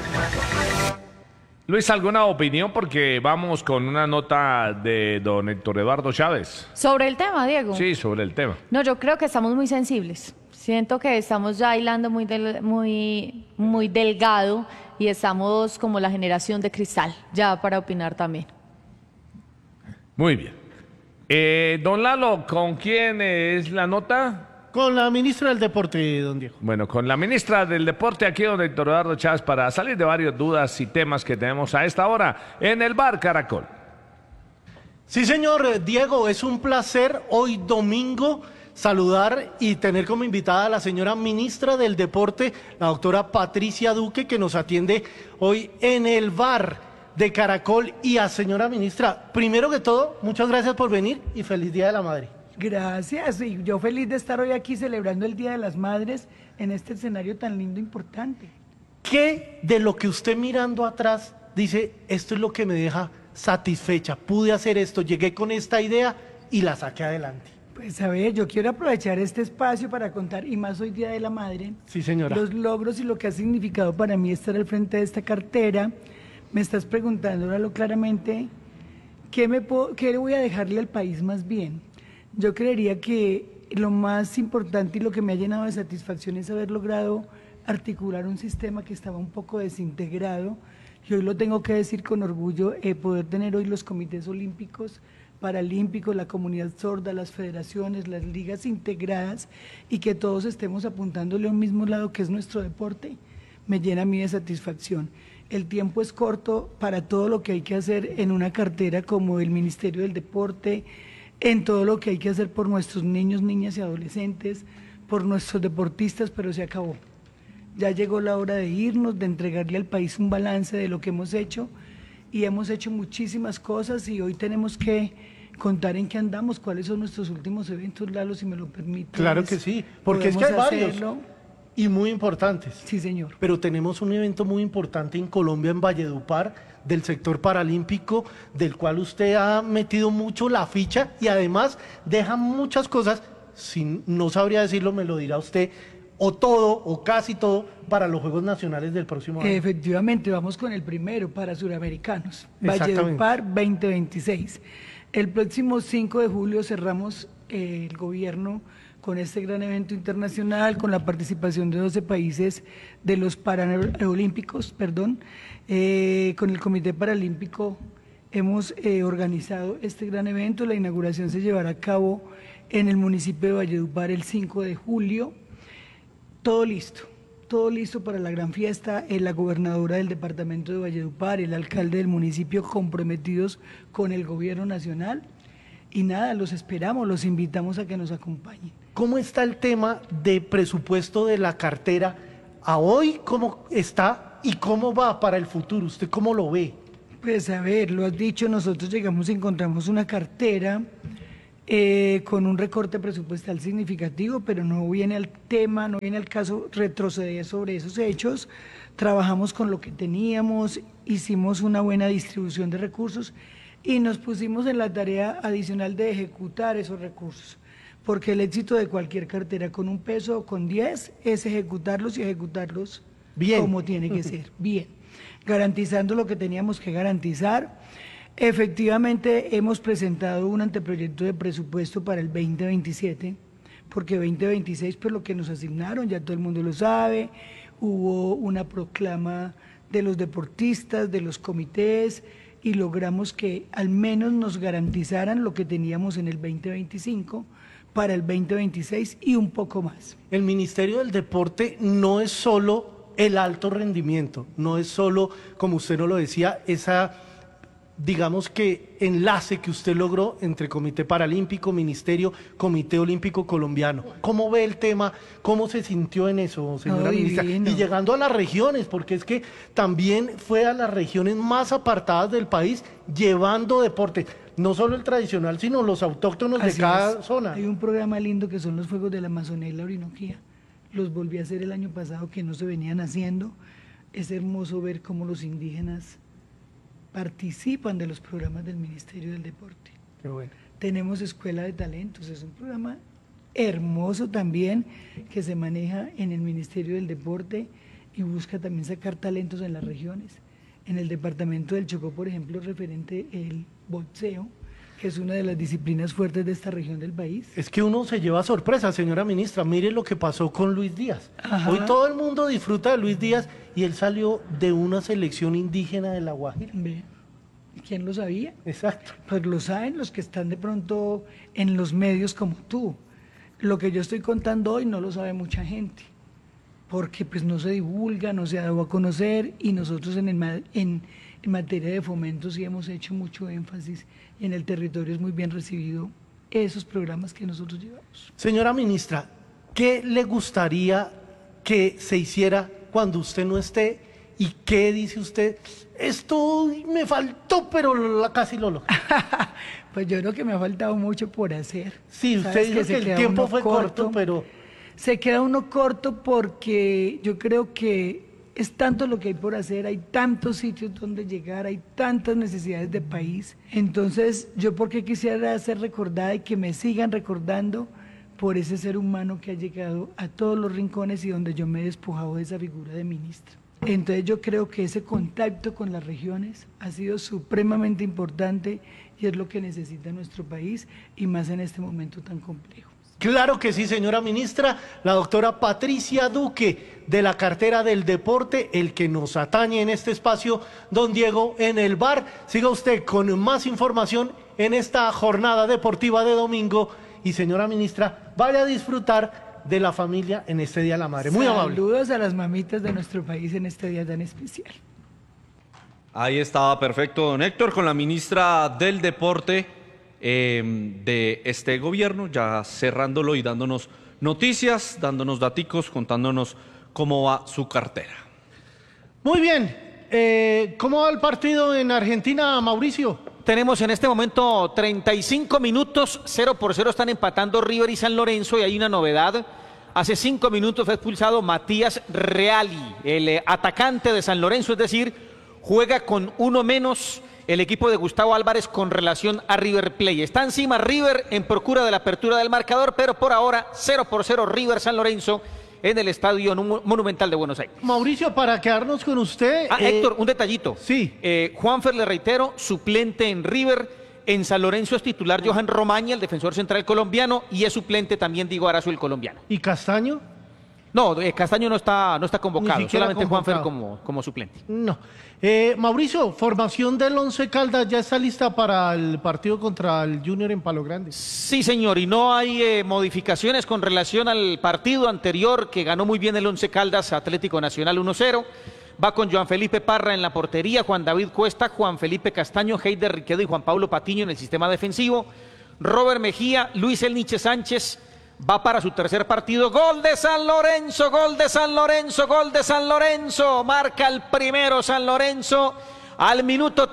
Luis, ¿alguna opinión? Porque vamos con una nota de don Héctor Eduardo Chávez. Sobre el tema, Diego. Sí, sobre el tema. No, yo creo que estamos muy sensibles. Siento que estamos ya hilando muy delgado y estamos como la generación de cristal, ya para opinar también. Muy bien. Don Lalo, ¿con quién es la nota? Con la ministra del Deporte, don Diego. Bueno, con la ministra del Deporte, aquí don Héctor Eduardo Chávez, para salir de varias dudas y temas que tenemos a esta hora en el Bar Caracol. Sí, señor Diego, es un placer hoy domingo saludar y tener como invitada a la señora ministra del Deporte, la doctora Patricia Duque, que nos atiende hoy en el Bar de Caracol. Y a señora ministra, primero que todo, muchas gracias por venir y feliz Día de la Madre. Gracias, y yo feliz de estar hoy aquí celebrando el Día de las Madres en este escenario tan lindo e importante. ¿Qué de lo que usted mirando atrás dice, esto es lo que me deja satisfecha, pude hacer esto, llegué con esta idea y la saqué adelante? Pues a ver, yo quiero aprovechar este espacio para contar, y más hoy Día de la Madre, sí, señora, los logros y lo que ha significado para mí estar al frente de esta cartera. Me estás preguntando, óralo claramente, ¿qué le voy a dejarle al país más bien? Yo creería que lo más importante y lo que me ha llenado de satisfacción es haber logrado articular un sistema que estaba un poco desintegrado, y hoy lo tengo que decir con orgullo, poder tener hoy los comités olímpicos, paralímpicos, la comunidad sorda, las federaciones, las ligas integradas, y que todos estemos apuntándole a un mismo lado que es nuestro deporte, me llena a mí de satisfacción. El tiempo es corto para todo lo que hay que hacer en una cartera como el Ministerio del Deporte, en todo lo que hay que hacer por nuestros niños, niñas y adolescentes, por nuestros deportistas, pero se acabó. Ya llegó la hora de irnos, de entregarle al país un balance de lo que hemos hecho, y hemos hecho muchísimas cosas, y hoy tenemos que contar en qué andamos, cuáles son nuestros últimos eventos, Lalo, si me lo permite. Claro que sí, porque es que hay varios. y muy importantes. Sí, señor. Pero tenemos un evento muy importante en Colombia, en Valledupar, del sector paralímpico, del cual usted ha metido mucho la ficha y además deja muchas cosas, si no sabría decirlo, me lo dirá usted, o todo, o casi todo, para los Juegos Nacionales del próximo año. Efectivamente, vamos con el primero para suramericanos, Exactamente. Valledupar 2026. El próximo 5 de julio cerramos el gobierno con este gran evento internacional, con la participación de 12 países de los Paralímpicos, con el Comité Paralímpico hemos organizado este gran evento. La inauguración se llevará a cabo en el municipio de Valledupar el 5 de julio. Todo listo para la gran fiesta. La gobernadora del departamento de Valledupar, el alcalde del municipio comprometidos con el gobierno nacional. Y nada, los esperamos, los invitamos a que nos acompañen. ¿Cómo está el tema de presupuesto de la cartera a hoy? ¿Cómo está y cómo va para el futuro? ¿Usted cómo lo ve? Pues a ver, lo has dicho, nosotros llegamos y encontramos una cartera con un recorte presupuestal significativo, pero no viene al tema, no viene al caso retroceder sobre esos hechos. Trabajamos con lo que teníamos, hicimos una buena distribución de recursos y nos pusimos en la tarea adicional de ejecutar esos recursos, porque el éxito de cualquier cartera con 1 peso o con 10 es ejecutarlos y ejecutarlos bien, como tiene que ser, bien, garantizando lo que teníamos que garantizar. Efectivamente, hemos presentado un anteproyecto de presupuesto para el 2027, porque 2026, pues lo que nos asignaron, ya todo el mundo lo sabe, hubo una proclama de los deportistas, de los comités, y logramos que al menos nos garantizaran lo que teníamos en el 2025 para el 2026 y un poco más. El Ministerio del Deporte no es solo el alto rendimiento, no es solo, como usted nos lo decía, esa, digamos que enlace que usted logró entre Comité Paralímpico, Ministerio, Comité Olímpico Colombiano. ¿Cómo ve el tema? ¿Cómo se sintió en eso, señora ministra? Y llegando a las regiones, porque es que también fue a las regiones más apartadas del país llevando deporte, no solo el tradicional, sino los autóctonos de cada zona. Hay un programa lindo que son los Juegos de la Amazonía y la Orinoquía. Los volví a hacer el año pasado, que no se venían haciendo. Es hermoso ver cómo los indígenas participan de los programas del Ministerio del Deporte. Qué bueno. Tenemos Escuela de Talentos, es un programa hermoso también que se maneja en el Ministerio del Deporte y busca también sacar talentos en las regiones. En el departamento del Chocó, por ejemplo, referente el boxeo, que es una de las disciplinas fuertes de esta región del país. Es que uno se lleva sorpresa, señora ministra. Mire lo que pasó con Luis Díaz. Ajá. Hoy todo el mundo disfruta de Luis Díaz y él salió de una selección indígena de La Guajira. ¿Quién lo sabía? Exacto. Pues lo saben los que están de pronto en los medios como tú. Lo que yo estoy contando hoy no lo sabe mucha gente, porque pues no se divulga, no se ha dado a conocer, y nosotros en materia de fomento sí hemos hecho mucho énfasis, y en el territorio es muy bien recibido esos programas que nosotros llevamos. Señora ministra, ¿qué le gustaría que se hiciera cuando usted no esté? ¿Y qué dice usted? Esto me faltó, pero casi lo logré. Pues yo creo que me ha faltado mucho por hacer. Sí, usted dijo que el tiempo fue corto, pero... Se queda uno corto porque yo creo que es tanto lo que hay por hacer, hay tantos sitios donde llegar, hay tantas necesidades de país. Entonces, yo porque quisiera ser recordada y que me sigan recordando por ese ser humano que ha llegado a todos los rincones y donde yo me he despojado de esa figura de ministra. Entonces yo creo que ese contacto con las regiones ha sido supremamente importante y es lo que necesita nuestro país, y más en este momento tan complejo. Claro que sí, señora ministra. La doctora Patricia Duque, de la cartera del deporte, el que nos atañe en este espacio, don Diego, en el bar. Siga usted con más información en esta jornada deportiva de domingo. Y señora ministra, vaya a disfrutar de la familia en este Día de la Madre. Muy amable. Saludos a las mamitas de nuestro país en este día tan especial. Ahí estaba perfecto, don Héctor, con la ministra del Deporte de este gobierno, ya cerrándolo y dándonos noticias, dándonos daticos, contándonos cómo va su cartera. Muy bien. ¿Cómo va el partido en Argentina, Mauricio? Tenemos en este momento 35 minutos, 0-0 están empatando River y San Lorenzo, y hay una novedad. Hace 5 minutos fue expulsado Matías Reali, el atacante de San Lorenzo, es decir, juega con uno menos el equipo de Gustavo Álvarez con relación a River Plate. Está encima River en procura de la apertura del marcador, pero por ahora 0-0 River San Lorenzo en el Estadio Monumental de Buenos Aires. Mauricio, para quedarnos con usted... Héctor, un detallito. Sí. Juanfer, le reitero, suplente en River. En San Lorenzo es titular Johan Romaña, el defensor central colombiano, y es suplente también Diego Arazo, el colombiano. ¿Y Castaño? No, Castaño no está convocado, solamente convocado. Juanfer como suplente. No. Mauricio, formación del Once Caldas ya está lista para el partido contra el Junior en Palo Grande. Sí, señor, y no hay modificaciones con relación al partido anterior que ganó muy bien el Once Caldas, Atlético Nacional 1-0. Va con Joan Felipe Parra en la portería, Juan David Cuesta, Juan Felipe Castaño, Heider Riquedo y Juan Pablo Patiño en el sistema defensivo. Robert Mejía, Luis Elniche Sánchez va para su tercer partido. Gol de San Lorenzo, gol de San Lorenzo, gol de San Lorenzo. Marca el primero San Lorenzo al minuto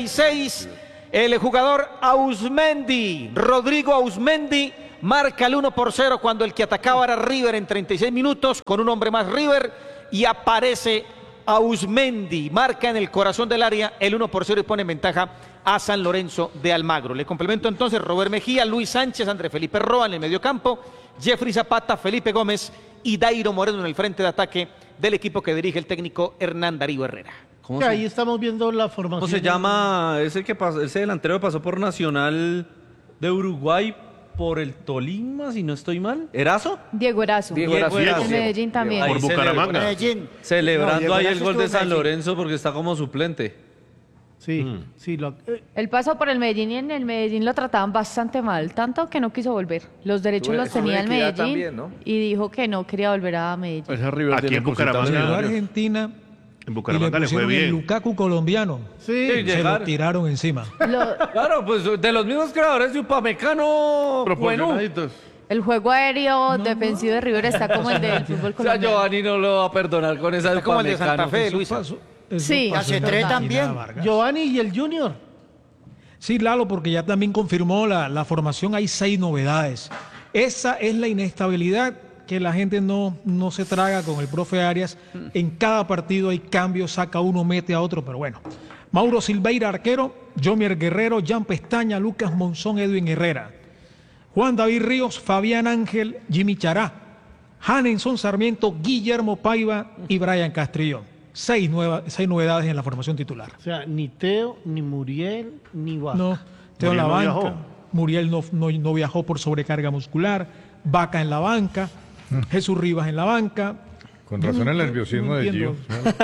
36. El jugador Ausmendi, Rodrigo Ausmendi, marca el 1-0 cuando el que atacaba era River en 36 minutos, con un hombre más River, y aparece Ausmendi, marca en el corazón del área el 1-0 y pone en ventaja a San Lorenzo de Almagro. Le complemento entonces Robert Mejía, Luis Sánchez, André Felipe Roa en el mediocampo, Jeffrey Zapata, Felipe Gómez y Dairo Moreno en el frente de ataque del equipo que dirige el técnico Hernán Darío Herrera. Ahí estamos viendo la formación. ¿Cómo se llama ese delantero que pasó por Nacional de Uruguay por el Tolima, si no estoy mal? ¿Erazo? Diego Erazo. Diego Erazo. En Medellín también. Por Bucaramanga. Medellín. Celebrando No, ahí Diego el gol de Erazo San estuvo en Medellín. Lorenzo porque está como suplente. Sí, sí. Él pasó por el Medellín y en el Medellín lo trataban bastante mal, tanto que no quiso volver. Los derechos los tenía en Medellín también, ¿no? y dijo que no quería volver a Medellín. Ese River Aquí tiene en cositas Bucaramanga. Llegó a millonarias. Argentina En y Bucaramanga le le fue pusieron el bien. Lukaku colombiano. Sí. Se lo llegar. tiraron encima. Claro, pues de los mismos creadores de Upamecano. Bueno, Proporcionaditos. El juego aéreo defensivo de River está como el del fútbol o sea, colombiano. Giovanni no lo va a perdonar con esa Está como el de Santa Fe, Eso Luisa. pasó- eso Sí. pasó Hace en tres Argentina, también. Vargas. Giovanni y el Junior. Sí, Lalo, porque ya también confirmó la formación, hay 6 novedades. Esa es la inestabilidad que la gente no se traga con el profe Arias. En cada partido hay cambios, saca uno, mete a otro, pero bueno. Mauro Silveira, arquero, Jomier Guerrero, Jan Pestaña, Lucas Monzón, Edwin Herrera. Juan David Ríos, Fabián Ángel, Jimmy Chará, Hanenson Sarmiento, Guillermo Paiva y Brian Castrillón. 6 novedades en la formación titular. O sea, ni Teo, ni Muriel, ni Vaca. No, Teo en la Muriel no banca. viajó. Muriel no viajó por sobrecarga muscular. Vaca en la banca. Jesús Rivas en la banca. Con razón el nerviosismo de Gio.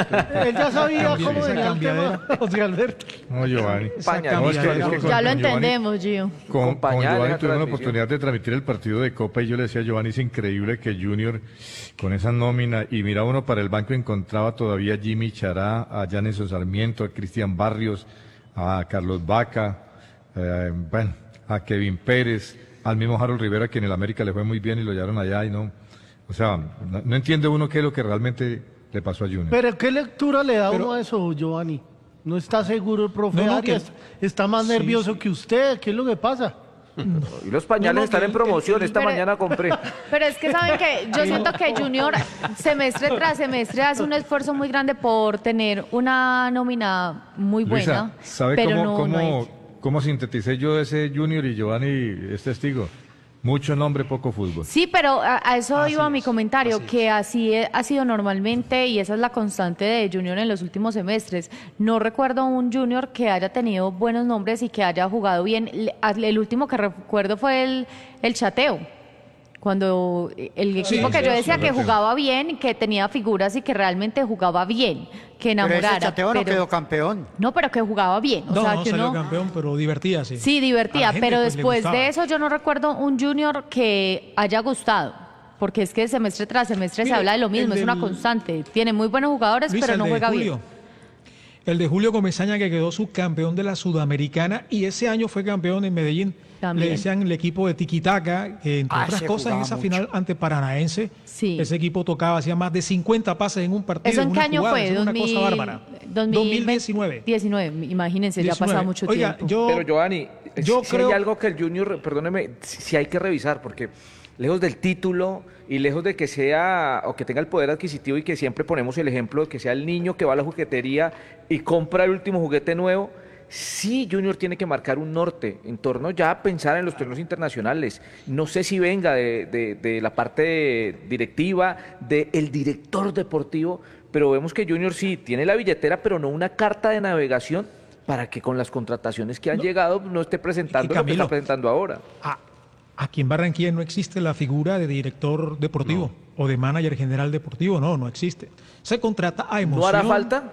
Él ya sabía Cambia- cómo esa venía el cambiadera. tema, José Alberto. No, Giovanni. Pañal. No, es que con Ya lo Giovanni- entendemos, Gio. Con pañales Giovanni la tuve la transmisión. oportunidad de transmitir el partido de Copa y yo le decía a Giovanni, es increíble que Junior con esa nómina, y mira uno para el banco encontraba todavía a Jimmy Chará, a Janison Sarmiento, a Cristian Barrios, a Carlos Vaca, bueno, a Kevin Pérez, al mismo Harold Rivera, que en el América le fue muy bien y lo llevaron allá y no, o sea, no entiende uno qué es lo que realmente le pasó a Junior. Pero ¿qué lectura le da uno a eso, Giovanni? ¿No está seguro el profe No, Arias? ¿Está más Sí, nervioso que usted? ¿Qué es lo que pasa? Y los pañales No, están que en promoción. Esta pero- mañana compré. Pero es que saben que yo siento que Junior semestre tras semestre hace un esfuerzo muy grande por tener una nómina muy buena. Luisa, ¿sabe pero cómo, no hay. cómo sinteticé yo ese Junior y Giovanni es testigo? Mucho nombre, poco fútbol. Sí, pero a eso Así iba mi es, comentario, así es. que así ha sido normalmente y esa es la constante de Junior en los últimos semestres. No recuerdo un Junior que haya tenido buenos nombres y que haya jugado bien. El último que recuerdo fue el Chateo, cuando el equipo que yo decía que jugaba bien, que tenía figuras y que realmente jugaba bien, que Pero enamorara. ese Chateo no quedó campeón. No, pero que jugaba bien. O No, sea, no que salió uno... campeón, pero divertía, sí. Sí, A la divertida, gente, pero pues, le después gustaba. de eso yo no recuerdo un Junior que haya gustado, porque es que semestre tras semestre se Mire, habla de lo mismo, el es una del- constante. Tiene muy buenos jugadores, Luisa, pero no el de juega Julio. bien. El de Julio Comesaña, que quedó subcampeón de la Sudamericana y ese año fue campeón en Medellín. También. Le decían el equipo de Tiquitaca, que entre otras ese cosas en jugaba esa mucho. final ante Paranaense, Sí. ese equipo tocaba, hacía más de 50 pases en un partido. ¿Eso en qué una año jugada, fue? eso era una cosa bárbara. 2019. 19, imagínense, ya ha pasado 19. mucho Oiga, tiempo. Pero Giovanni, yo si creo- hay algo que el Junior, perdóneme, si hay que revisar, porque lejos del título y lejos de que sea o que tenga el poder adquisitivo y que siempre ponemos el ejemplo de que sea el niño que va a la juguetería y compra el último juguete nuevo, sí Junior tiene que marcar un norte en torno ya a pensar en los torneos internacionales. No sé si venga de la parte directiva, del director deportivo, pero vemos que Junior sí tiene la billetera, pero no una carta de navegación para que con las contrataciones que han llegado no esté presentando lo que está presentando ahora. Aquí en Barranquilla no existe la figura de director deportivo o de manager general deportivo, no existe. Se contrata a emoción. ¿No hará falta?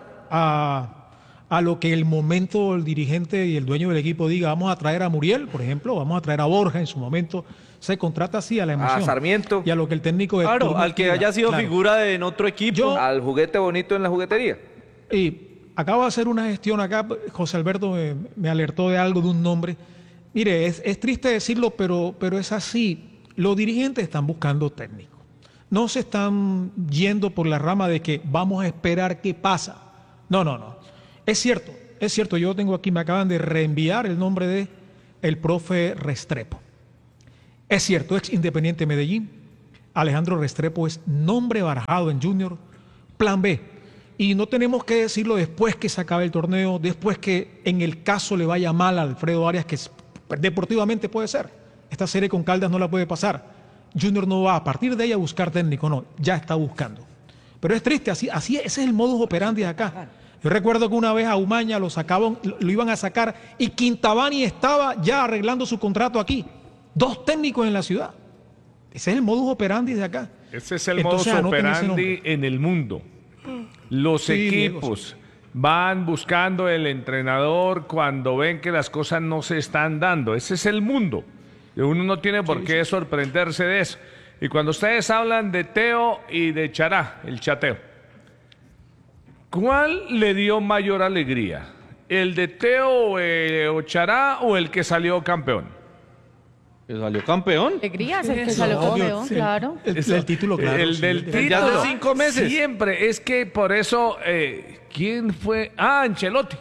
A lo que el momento el dirigente y el dueño del equipo diga, vamos a traer a Muriel, por ejemplo, vamos a traer a Borja en su momento. Se contrata así a la emoción. A Sarmiento. Y a lo que el técnico de Claro, turno al que quiera. haya sido Claro. figura en otro equipo. Al juguete bonito en la juguetería. Y acabo de hacer una gestión acá, José Alberto me alertó de algo, de un nombre. Mire, es triste decirlo, pero es así. Los dirigentes están buscando técnico. No se están yendo por la rama de que vamos a esperar qué pasa. No. Es cierto, yo tengo aquí, me acaban de reenviar el nombre de el profe Restrepo. Es cierto, ex Independiente Medellín. Alejandro Restrepo es nombre barajado en Junior, plan B. Y no tenemos que decirlo después que se acabe el torneo, después que en el caso le vaya mal a Alfredo Arias, que deportivamente puede ser. Esta serie con Caldas no la puede pasar. Junior no va a partir de ella a buscar técnico, no, ya está buscando. Pero es triste, así ese es el modus operandi de acá. Yo recuerdo que una vez a Umaña lo sacaban, lo iban a sacar y Quintabani estaba ya arreglando su contrato aquí. 2 técnicos en la ciudad. Ese es el modus operandi de acá. Ese es el Entonces, modus anoten ese operandi nombre. en el mundo. Los Sí, Diego, equipos van buscando el entrenador cuando ven que las cosas no se están dando. Ese es el mundo. Y uno no tiene por qué sorprenderse de eso. Y cuando ustedes hablan de Teo y de Chará, el chateo, ¿cuál le dio mayor alegría? ¿El de Teo o Chará o el que salió campeón? ¿Que salió campeón? Alegría es el que salió campeón, claro. El título, claro. El del sí. título. Ya hace 5 meses. Siempre. Es que por eso, ¿quién fue? Ancelotti.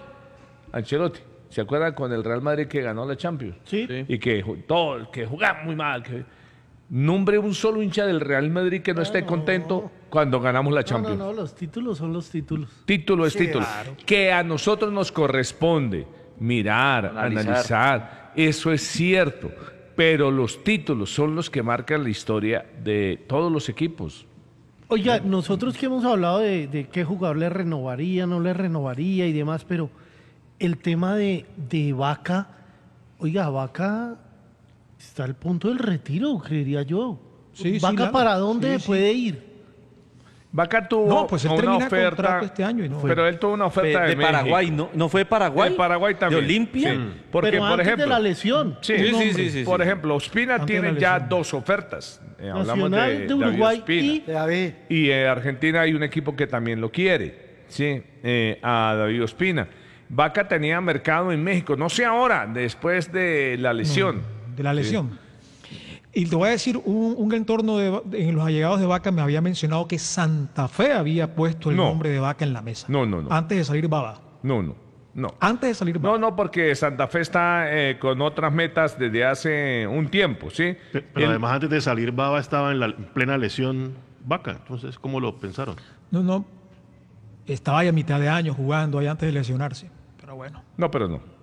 ¿Se acuerdan con el Real Madrid que ganó la Champions? Sí. Y que jugaba muy mal. Nombre un solo hincha del Real Madrid que no esté contento cuando ganamos la Champions. No, los títulos son los títulos. Título es Sí, título. claro. Que a nosotros nos corresponde mirar, analizar. Eso es cierto. Pero los títulos son los que marcan la historia de todos los equipos. Oiga, nosotros que hemos hablado de qué jugador le renovaría, no le renovaría y demás, pero el tema de Vaca, oiga, Vaca está al punto del retiro, creería yo. Sí, ¿Vaca claro. para dónde Sí. puede ir? Vaca tuvo No, pues él una termina oferta, contrato este año y no. pero él tuvo una oferta de, De México. Paraguay, ¿no fue de Paraguay? De Paraguay también. ¿De Olimpia? Sí. Porque, Pero por antes ejemplo, de la lesión. Sí, un hombre. sí. Por ejemplo, Ospina Antes de tiene la ya lesión. 2 ofertas. Hablamos Nacional de David Uruguay Ospina. Y Argentina hay un equipo que también lo quiere, sí, a David Ospina. Vaca tenía mercado en México, no sé ahora, después de la lesión. De la lesión. Y te voy a decir, un entorno en los allegados de Vaca me había mencionado que Santa Fe había puesto el No. nombre de Vaca en la mesa. No. Antes de salir Baba. No. Antes de salir Baba. No, porque Santa Fe está con otras metas desde hace un tiempo, ¿sí? Pero además antes de salir Baba estaba en la plena lesión Vaca. Entonces, ¿cómo lo pensaron? No. Estaba ahí a mitad de año jugando ahí antes de lesionarse. Pero bueno. No, pero no.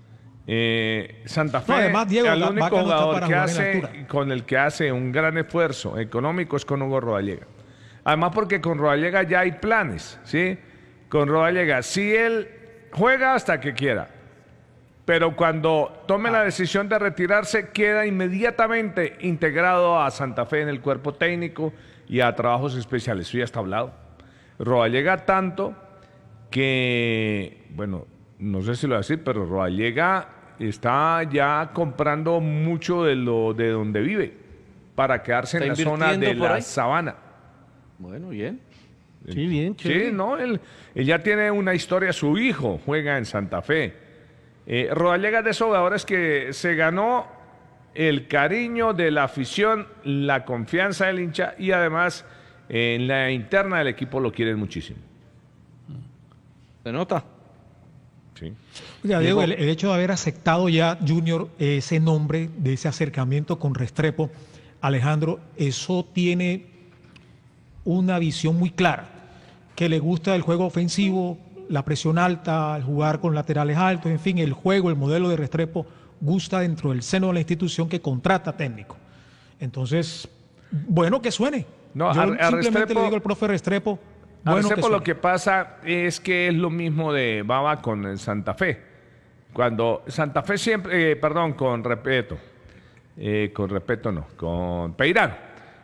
Santa Fe, No, además, Diego, el Vaca único no está jugador para que jugar en hace, altura. con el que hace un gran esfuerzo económico es con Hugo Rodallega. Además, porque con Rodallega ya hay planes, ¿sí? Con Rodallega, si él juega hasta que quiera, pero cuando tome la decisión de retirarse, queda inmediatamente integrado a Santa Fe en el cuerpo técnico y a trabajos especiales. Eso ya está hablado. Rodallega tanto que, bueno, no sé si lo voy a decir, pero Rodallega está ya comprando mucho de donde vive para quedarse en la ¿Está zona de invirtiendo por la ahí? sabana. Bueno, bien. Sí, bien, chévere. Sí, no, él ya tiene una historia, su hijo juega en Santa Fe. Rodallega es de esos jugadores que se ganó el cariño de la afición, la confianza del hincha y además en la interna del equipo lo quieren muchísimo. ¿Se nota? Sí. Oiga, Diego, el hecho de haber aceptado ya Junior ese nombre, de ese acercamiento con Restrepo, Alejandro, eso tiene una visión muy clara, que le gusta el juego ofensivo, la presión alta, el jugar con laterales altos, en fin, el juego, el modelo de Restrepo gusta dentro del seno de la institución que contrata técnico. Entonces, bueno que suene. No, Yo a simplemente Restrepo- le digo al profe Restrepo, A bueno que Restrepo lo suene. que pasa es que es lo mismo de Baba con el Santa Fe. Cuando Santa Fe siempre, perdón, con respeto no, con Peirano.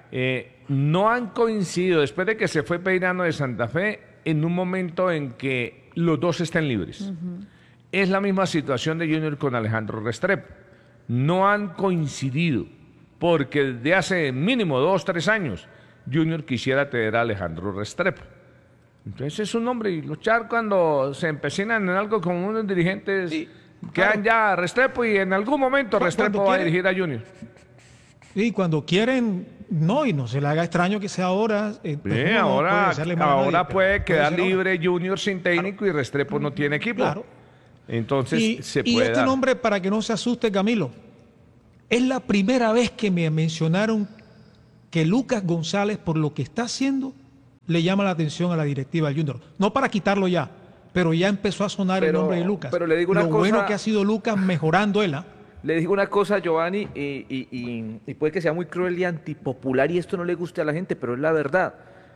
No han coincidido, después de que se fue Peirano de Santa Fe, en un momento en que los dos estén libres. Es la misma situación de Junior con Alejandro Restrepo. No han coincidido, porque desde hace mínimo 2, 3 años, Junior quisiera tener a Alejandro Restrepo. Entonces es un hombre, y luchar cuando se empecinan en algo con unos dirigentes quedan ya Restrepo, y en algún momento Restrepo va a dirigir a Junior. Y cuando quieren, no, y no se le haga extraño que sea ahora. Sí, pues uno no ahora puede hacerle mal a nadie, pero puede quedar ser ahora. libre Junior sin técnico y Restrepo no tiene equipo. Claro. Entonces Y, se y puede este dar. nombre, para que no se asuste Camilo, es la primera vez que me mencionaron que Lucas González, por lo que está haciendo, le llama la atención a la directiva del Junior. No para quitarlo ya, pero ya empezó a sonar el Pero- nombre de Lucas. pero le digo una lo cosa- bueno que ha sido Lucas mejorando él. Le digo una cosa, Giovanni, y puede que sea muy cruel y antipopular y esto no le guste a la gente, pero es la verdad.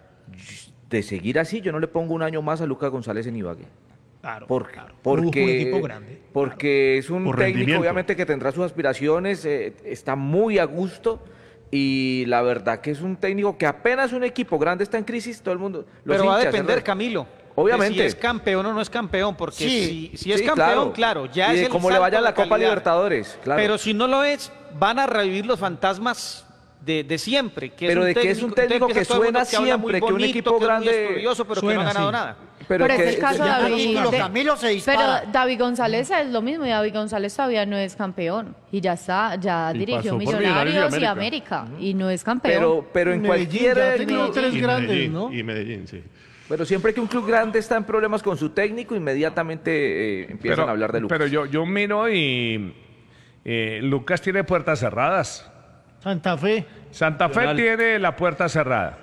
De seguir así, yo no le pongo un año más a Lucas González en Ibagué. Claro, Porque, Produjo un equipo grande. porque es un Por técnico, rendimiento. obviamente, que tendrá sus aspiraciones, está muy a gusto. Y la verdad que es un técnico que apenas un equipo grande está en crisis, todo el mundo. los Pero va a hinchas, depender, ¿verdad? Camilo. Obviamente. De si es campeón o no es campeón, porque Sí, si es sí, campeón, claro. claro, ya Y es de el cómo le salto vaya de la Copa calidad. Libertadores, claro. Pero si no lo es, van a revivir los fantasmas de siempre. Que Pero es un de que es un técnico que todo el mundo suena habla muy siempre, que un bonito, equipo que es muy grande estudioso, pero que suena no ha ganado así. nada. Pero es que- el caso de Ya David. título, Camilo se dispara. Pero David González es lo mismo, y David González todavía no es campeón. Y ya está, ya Y dirigió pasó por Millonarios y y América. Y no es campeón. Pero en Medellín cualquier ya ha tenido club- tres Y grandes, Medellín, ¿no? y Medellín, sí. Pero siempre que un club grande está en problemas con su técnico, inmediatamente empiezan a hablar de Lucas. Pero yo miro y Lucas tiene puertas cerradas. Santa Fe. Santa Fe Nacional. tiene la puerta cerrada.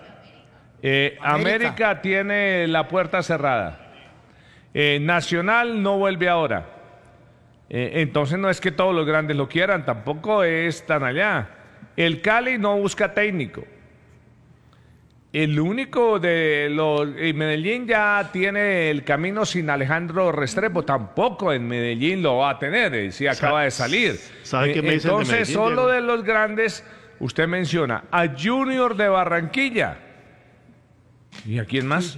América tiene la puerta cerrada. Nacional no vuelve ahora. Entonces no es que todos los grandes lo quieran, tampoco es tan allá. El Cali no busca técnico. El único de los... Medellín ya tiene el camino sin Alejandro Restrepo, tampoco en Medellín lo va a tener, si acaba de salir. ¿Sabe qué me dicen de Entonces, Medellín, solo Diego? de los grandes, usted menciona a Junior de Barranquilla. ¿Y a quién más?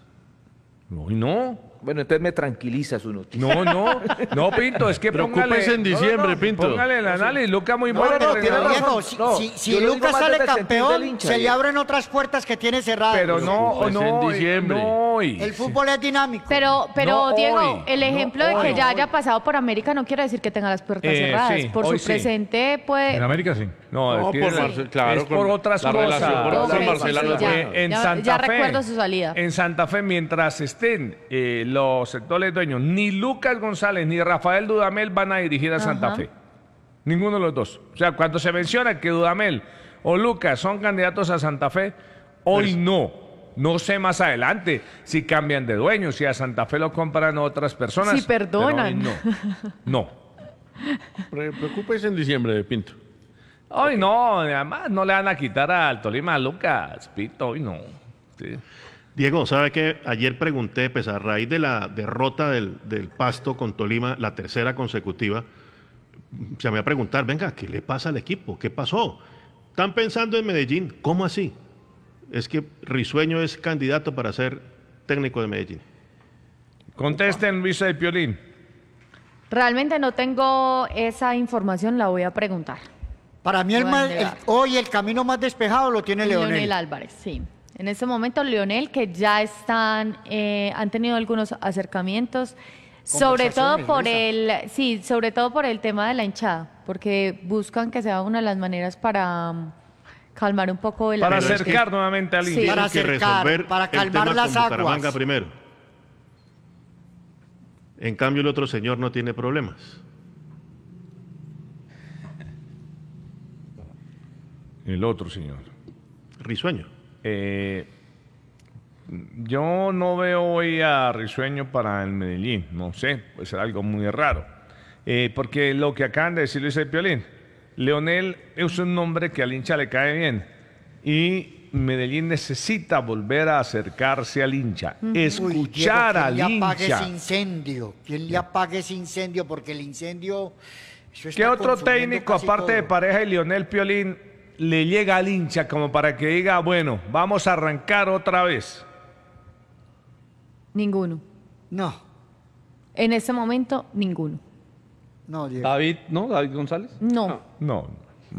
Uy, no. Bueno, entonces me tranquiliza su noticia. No, Pinto, es que Preocúpese en diciembre, Pinto. Póngale el análisis, Lucas muy No, bueno. no, tiene entrenador. razón. No, Si yo lo digo Lucas más sale desde el sentir del campeón, hincha, se le Diego. abren otras puertas que tiene cerradas. Pero no, Pues en diciembre. El fútbol es dinámico. Pero No, Diego, hoy, el no, ejemplo de que hoy. ya haya pasado por América no quiere decir que tenga las puertas cerradas. sí, por hoy su sí. presente puede... América sí. No, No, tiene- por Marcel, claro, es por con otras la cosas. relación con Ok, Marcela sí, no es ya. buena. En Ya- Santa ya Fe, recuerdo su salida. En Santa Fe, mientras estén los sectores dueños, ni Lucas González ni Rafael Dudamel van a dirigir a Santa Ajá. Fe. Ninguno de los dos. O sea, cuando se menciona que Dudamel o Lucas son candidatos a Santa Fe, hoy no. No sé más adelante si cambian de dueños, si a Santa Fe lo compran otras personas. Si perdonan. pero hoy no. Preocúpese en diciembre, Pinto. Hoy no, además no le van a quitar al Tolima a Lucas, Pito, hoy no. Sí. Diego, ¿sabe qué? Ayer pregunté, pues a raíz de la derrota del Pasto con Tolima, la tercera consecutiva, llamé a preguntar, venga, ¿qué le pasa al equipo? ¿Qué pasó? Están pensando en Medellín, ¿cómo así? Es que Risueño es candidato para ser técnico de Medellín. Contesten, Luisa de Piolín. Realmente no tengo esa información, la voy a preguntar. Para mí hoy el camino más despejado lo tiene Leonel. Álvarez, sí. En este momento Leonel, que ya han tenido algunos acercamientos, sobre todo sobre todo por el tema de la hinchada, porque buscan que sea una de las maneras para calmar un poco el Para ambiente. acercar nuevamente al Sí. hincha. Para Tienen que acercar, resolver para el calmar tema las con Bucaramanga aguas. primero. En cambio, el otro señor no tiene problemas. El otro señor. Risueño. Yo no veo hoy a Risueño para el Medellín. No sé, puede ser algo muy raro. Porque lo que acaban de decir Luis Piolín, Leonel es un nombre que al hincha le cae bien. Y Medellín necesita volver a acercarse al hincha, escuchar al ¿quién le apague hincha. ese incendio? ¿Quién le apague ese incendio? Porque el incendio... eso ¿Qué está otro consumiendo técnico, casi aparte de todo. Pareja y Lionel Piolín, le llega al hincha como para que diga, bueno, vamos a arrancar otra vez? Ninguno. No. En este momento, ninguno. No, Diego. David, ¿no? David González. No. No.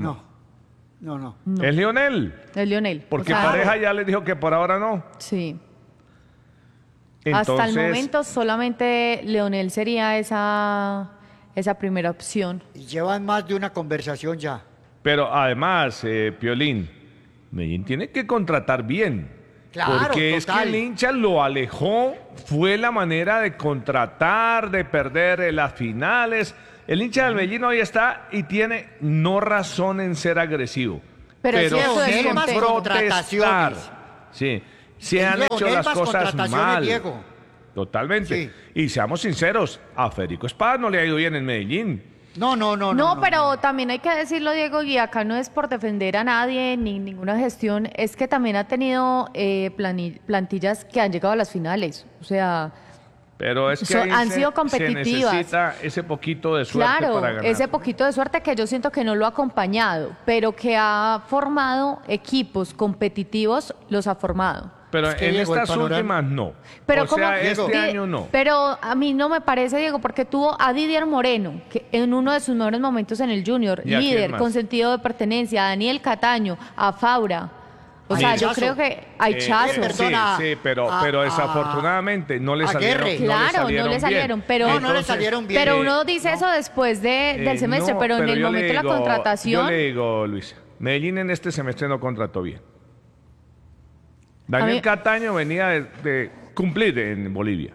No. ¿Es Lionel? Es Lionel. Porque O sea, Pareja ya les dijo que por ahora no. Sí. Entonces, Hasta el momento solamente Leonel sería esa primera opción. Y llevan más de una conversación ya. pero además, Piolín, Medellín tiene que contratar bien. Claro, porque es que total. el hincha lo alejó, fue la manera de contratar, de perder las finales. El hincha del Medellín hoy está y tiene no razón en ser agresivo, Pero es cierto, sí es en más protestar. contrataciones. Sí, se han Leonel hecho las más cosas contrataciones, mal. Diego. Totalmente. Y seamos sinceros, a Federico Espada no le ha ido bien en Medellín. No, pero también hay que decirlo, Diego, y acá no es por defender a nadie ni ninguna gestión, es que también ha tenido plantillas que han llegado a las finales. O sea, Pero es que ahí han se- sido se competitivas. necesita ese poquito de suerte claro, para ganar. ese poquito de suerte que yo siento que no lo ha acompañado, pero que ha formado equipos competitivos, los ha formado. Pero Es que en llegó el estas panorama. últimas no. Pero o sea, como- este año no. Pero a mí no me parece, Diego, porque tuvo a Didier Moreno, que en uno de sus mejores momentos en el Junior, ¿Y a quién líder, más? con sentido de pertenencia, a Daniel Cataño, a Faura. O Sí. sea, yo Chazo. creo que hay Chazo. Sí, pero desafortunadamente no le a salieron, Guerre. Claro, no le salieron, pero No le salieron bien. Pero uno dice eso después del semestre, no, pero en el yo le momento de la digo- contratación. Yo le digo, Luis, Medellín en este semestre no contrató bien. Daniel mí- Cataño venía de cumplir en Bolivia.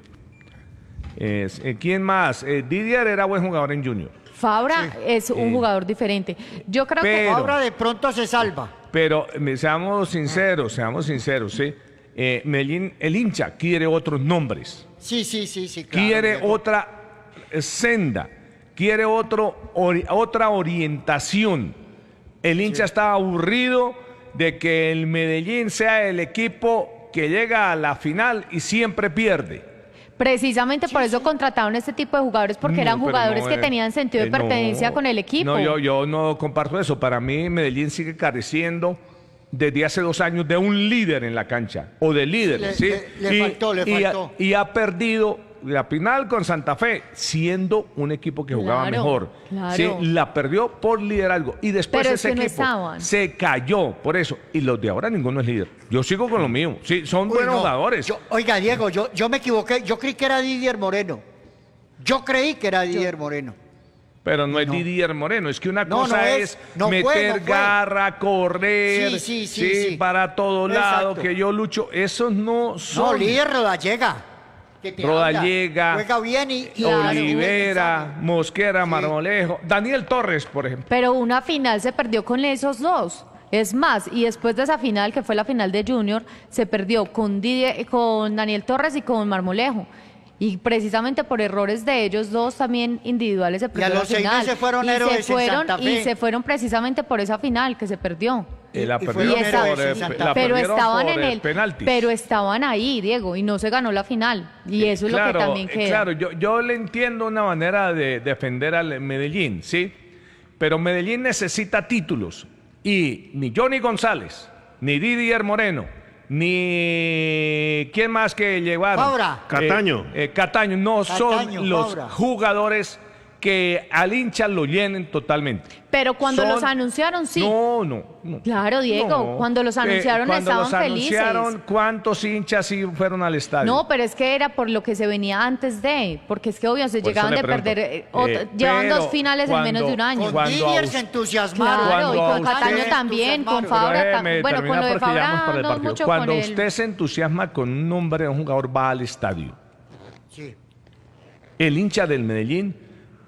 ¿Quién más? Didier era buen jugador en Junior. Fabra es un jugador diferente. Yo creo que Pero- Ahora de pronto se salva. Pero seamos sinceros, ¿sí? Medellín, el hincha quiere otros nombres. Sí, claro. Quiere Diego. otra senda, quiere otra orientación. El hincha está aburrido de que el Medellín sea el equipo que llega a la final y siempre pierde. precisamente por eso contrataron este tipo de jugadores, porque No, eran pero jugadores no, que tenían sentido de pertenencia no, con el equipo. No, yo no comparto eso. Para mí, Medellín sigue careciendo desde hace 2 años de un líder en la cancha, o de líderes, ¿sí? Le faltó. Y ha perdido la final con Santa Fe, siendo un equipo que jugaba Claro, mejor. claro. ¿Sí? La perdió por liderazgo. Y después Pero ese es que no equipo estaban. se cayó por eso. Y los de ahora ninguno es líder. Yo sigo con lo mío. Sí, son Uy, buenos no. jugadores. Oiga, Diego, yo me equivoqué. Yo creí que era Didier Moreno. Yo creí que era Didier Moreno. Pero no es Didier Moreno, es que una No, cosa no es no fue, meter no fue. garra, correr, Sí. para todo lado, Exacto. que yo lucho. Esos no son. No, líder Rodallega. Que te Rodallega, habla, juega bien y Olivera, Mosquera, Marmolejo, Daniel Torres, por ejemplo. Pero una final se perdió con esos dos. Es más, y después de esa final, que fue la final de Junior, se perdió con Daniel Torres y con Marmolejo. Y precisamente por errores de ellos dos también individuales se perdió a la los 6 final. meses fueron Y se héroes en fueron, Santa y Fe. se fueron precisamente por esa final que se perdió. La y perdieron fueron por, héroes en Santa la Fe. Pero perdieron estaban por, en el penaltis. pero estaban ahí, Diego, y no se ganó la final. Y eso es lo que también queda. Claro, yo le entiendo una manera de defender al Medellín, ¿sí? Pero Medellín necesita títulos. Y ni Johnny González, ni Didier Moreno, ni quién más que llevaron. Fabra. Cataño. Cataño, no Cataño, son los Fabra. jugadores que al hincha lo llenen totalmente. Pero cuando Son- los anunciaron, sí. No. Claro, Diego, No. cuando los anunciaron Cuando estaban los felices. anunciaron, ¿cuántos hinchas sí fueron al estadio? No, pero es que era por lo que se venía antes de, porque es que obvio se Por llegaban eso de le pregunto. perder, llevan pero 2 finales en menos de un año. Con Cuando Didier a se us- entusiasmaron. Claro, y Cuando con a Cataño usted- también, con Pero Fabra, déjeme bueno, con lo terminar de porque ya vamos Fabra para el no partido. mucho Cuando con usted se entusiasma con un nombre de un jugador, va al estadio. Sí. El hincha del Medellín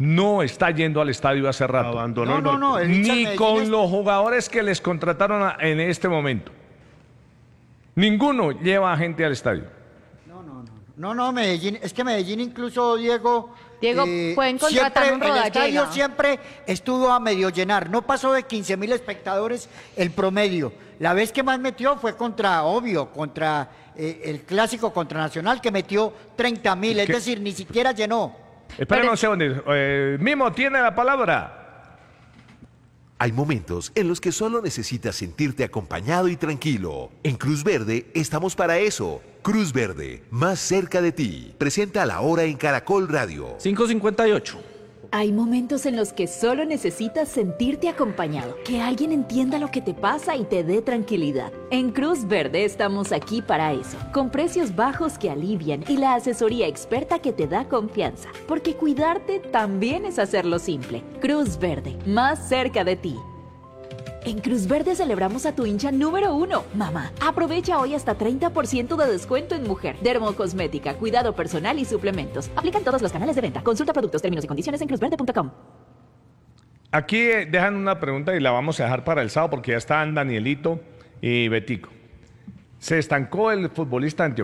no está yendo al estadio hace rato. Abandonó el hincha Ni Medellín con los jugadores que les contrataron en este momento. Ninguno lleva gente al estadio. No, Medellín, es que Medellín incluso, Diego, pueden contratar un el estadio rodallega. siempre estuvo a medio llenar, no pasó de 15.000 espectadores el promedio. La vez que más metió fue contra el clásico contra Nacional, que metió 30.000, es decir, ni siquiera llenó. Espérame un segundo. Mimo tiene la palabra. Hay momentos en los que solo necesitas sentirte acompañado y tranquilo. En Cruz Verde estamos para eso. Cruz Verde, más cerca de ti. Presenta a la hora en Caracol Radio. 5:58. Hay momentos en los que solo necesitas sentirte acompañado, que alguien entienda lo que te pasa y te dé tranquilidad. En Cruz Verde estamos aquí para eso, con precios bajos que alivian y la asesoría experta que te da confianza, porque cuidarte también es hacerlo simple. Cruz Verde, más cerca de ti. En Cruz Verde celebramos a tu hincha número 1, mamá. Aprovecha hoy hasta 30% de descuento en mujer, dermocosmética, cuidado personal y suplementos. Aplican todos los canales de venta. Consulta productos, términos y condiciones en cruzverde.com. Aquí dejan una pregunta y la vamos a dejar para el sábado porque ya están Danielito y Betico. ¿Se estancó el futbolista antioqueño?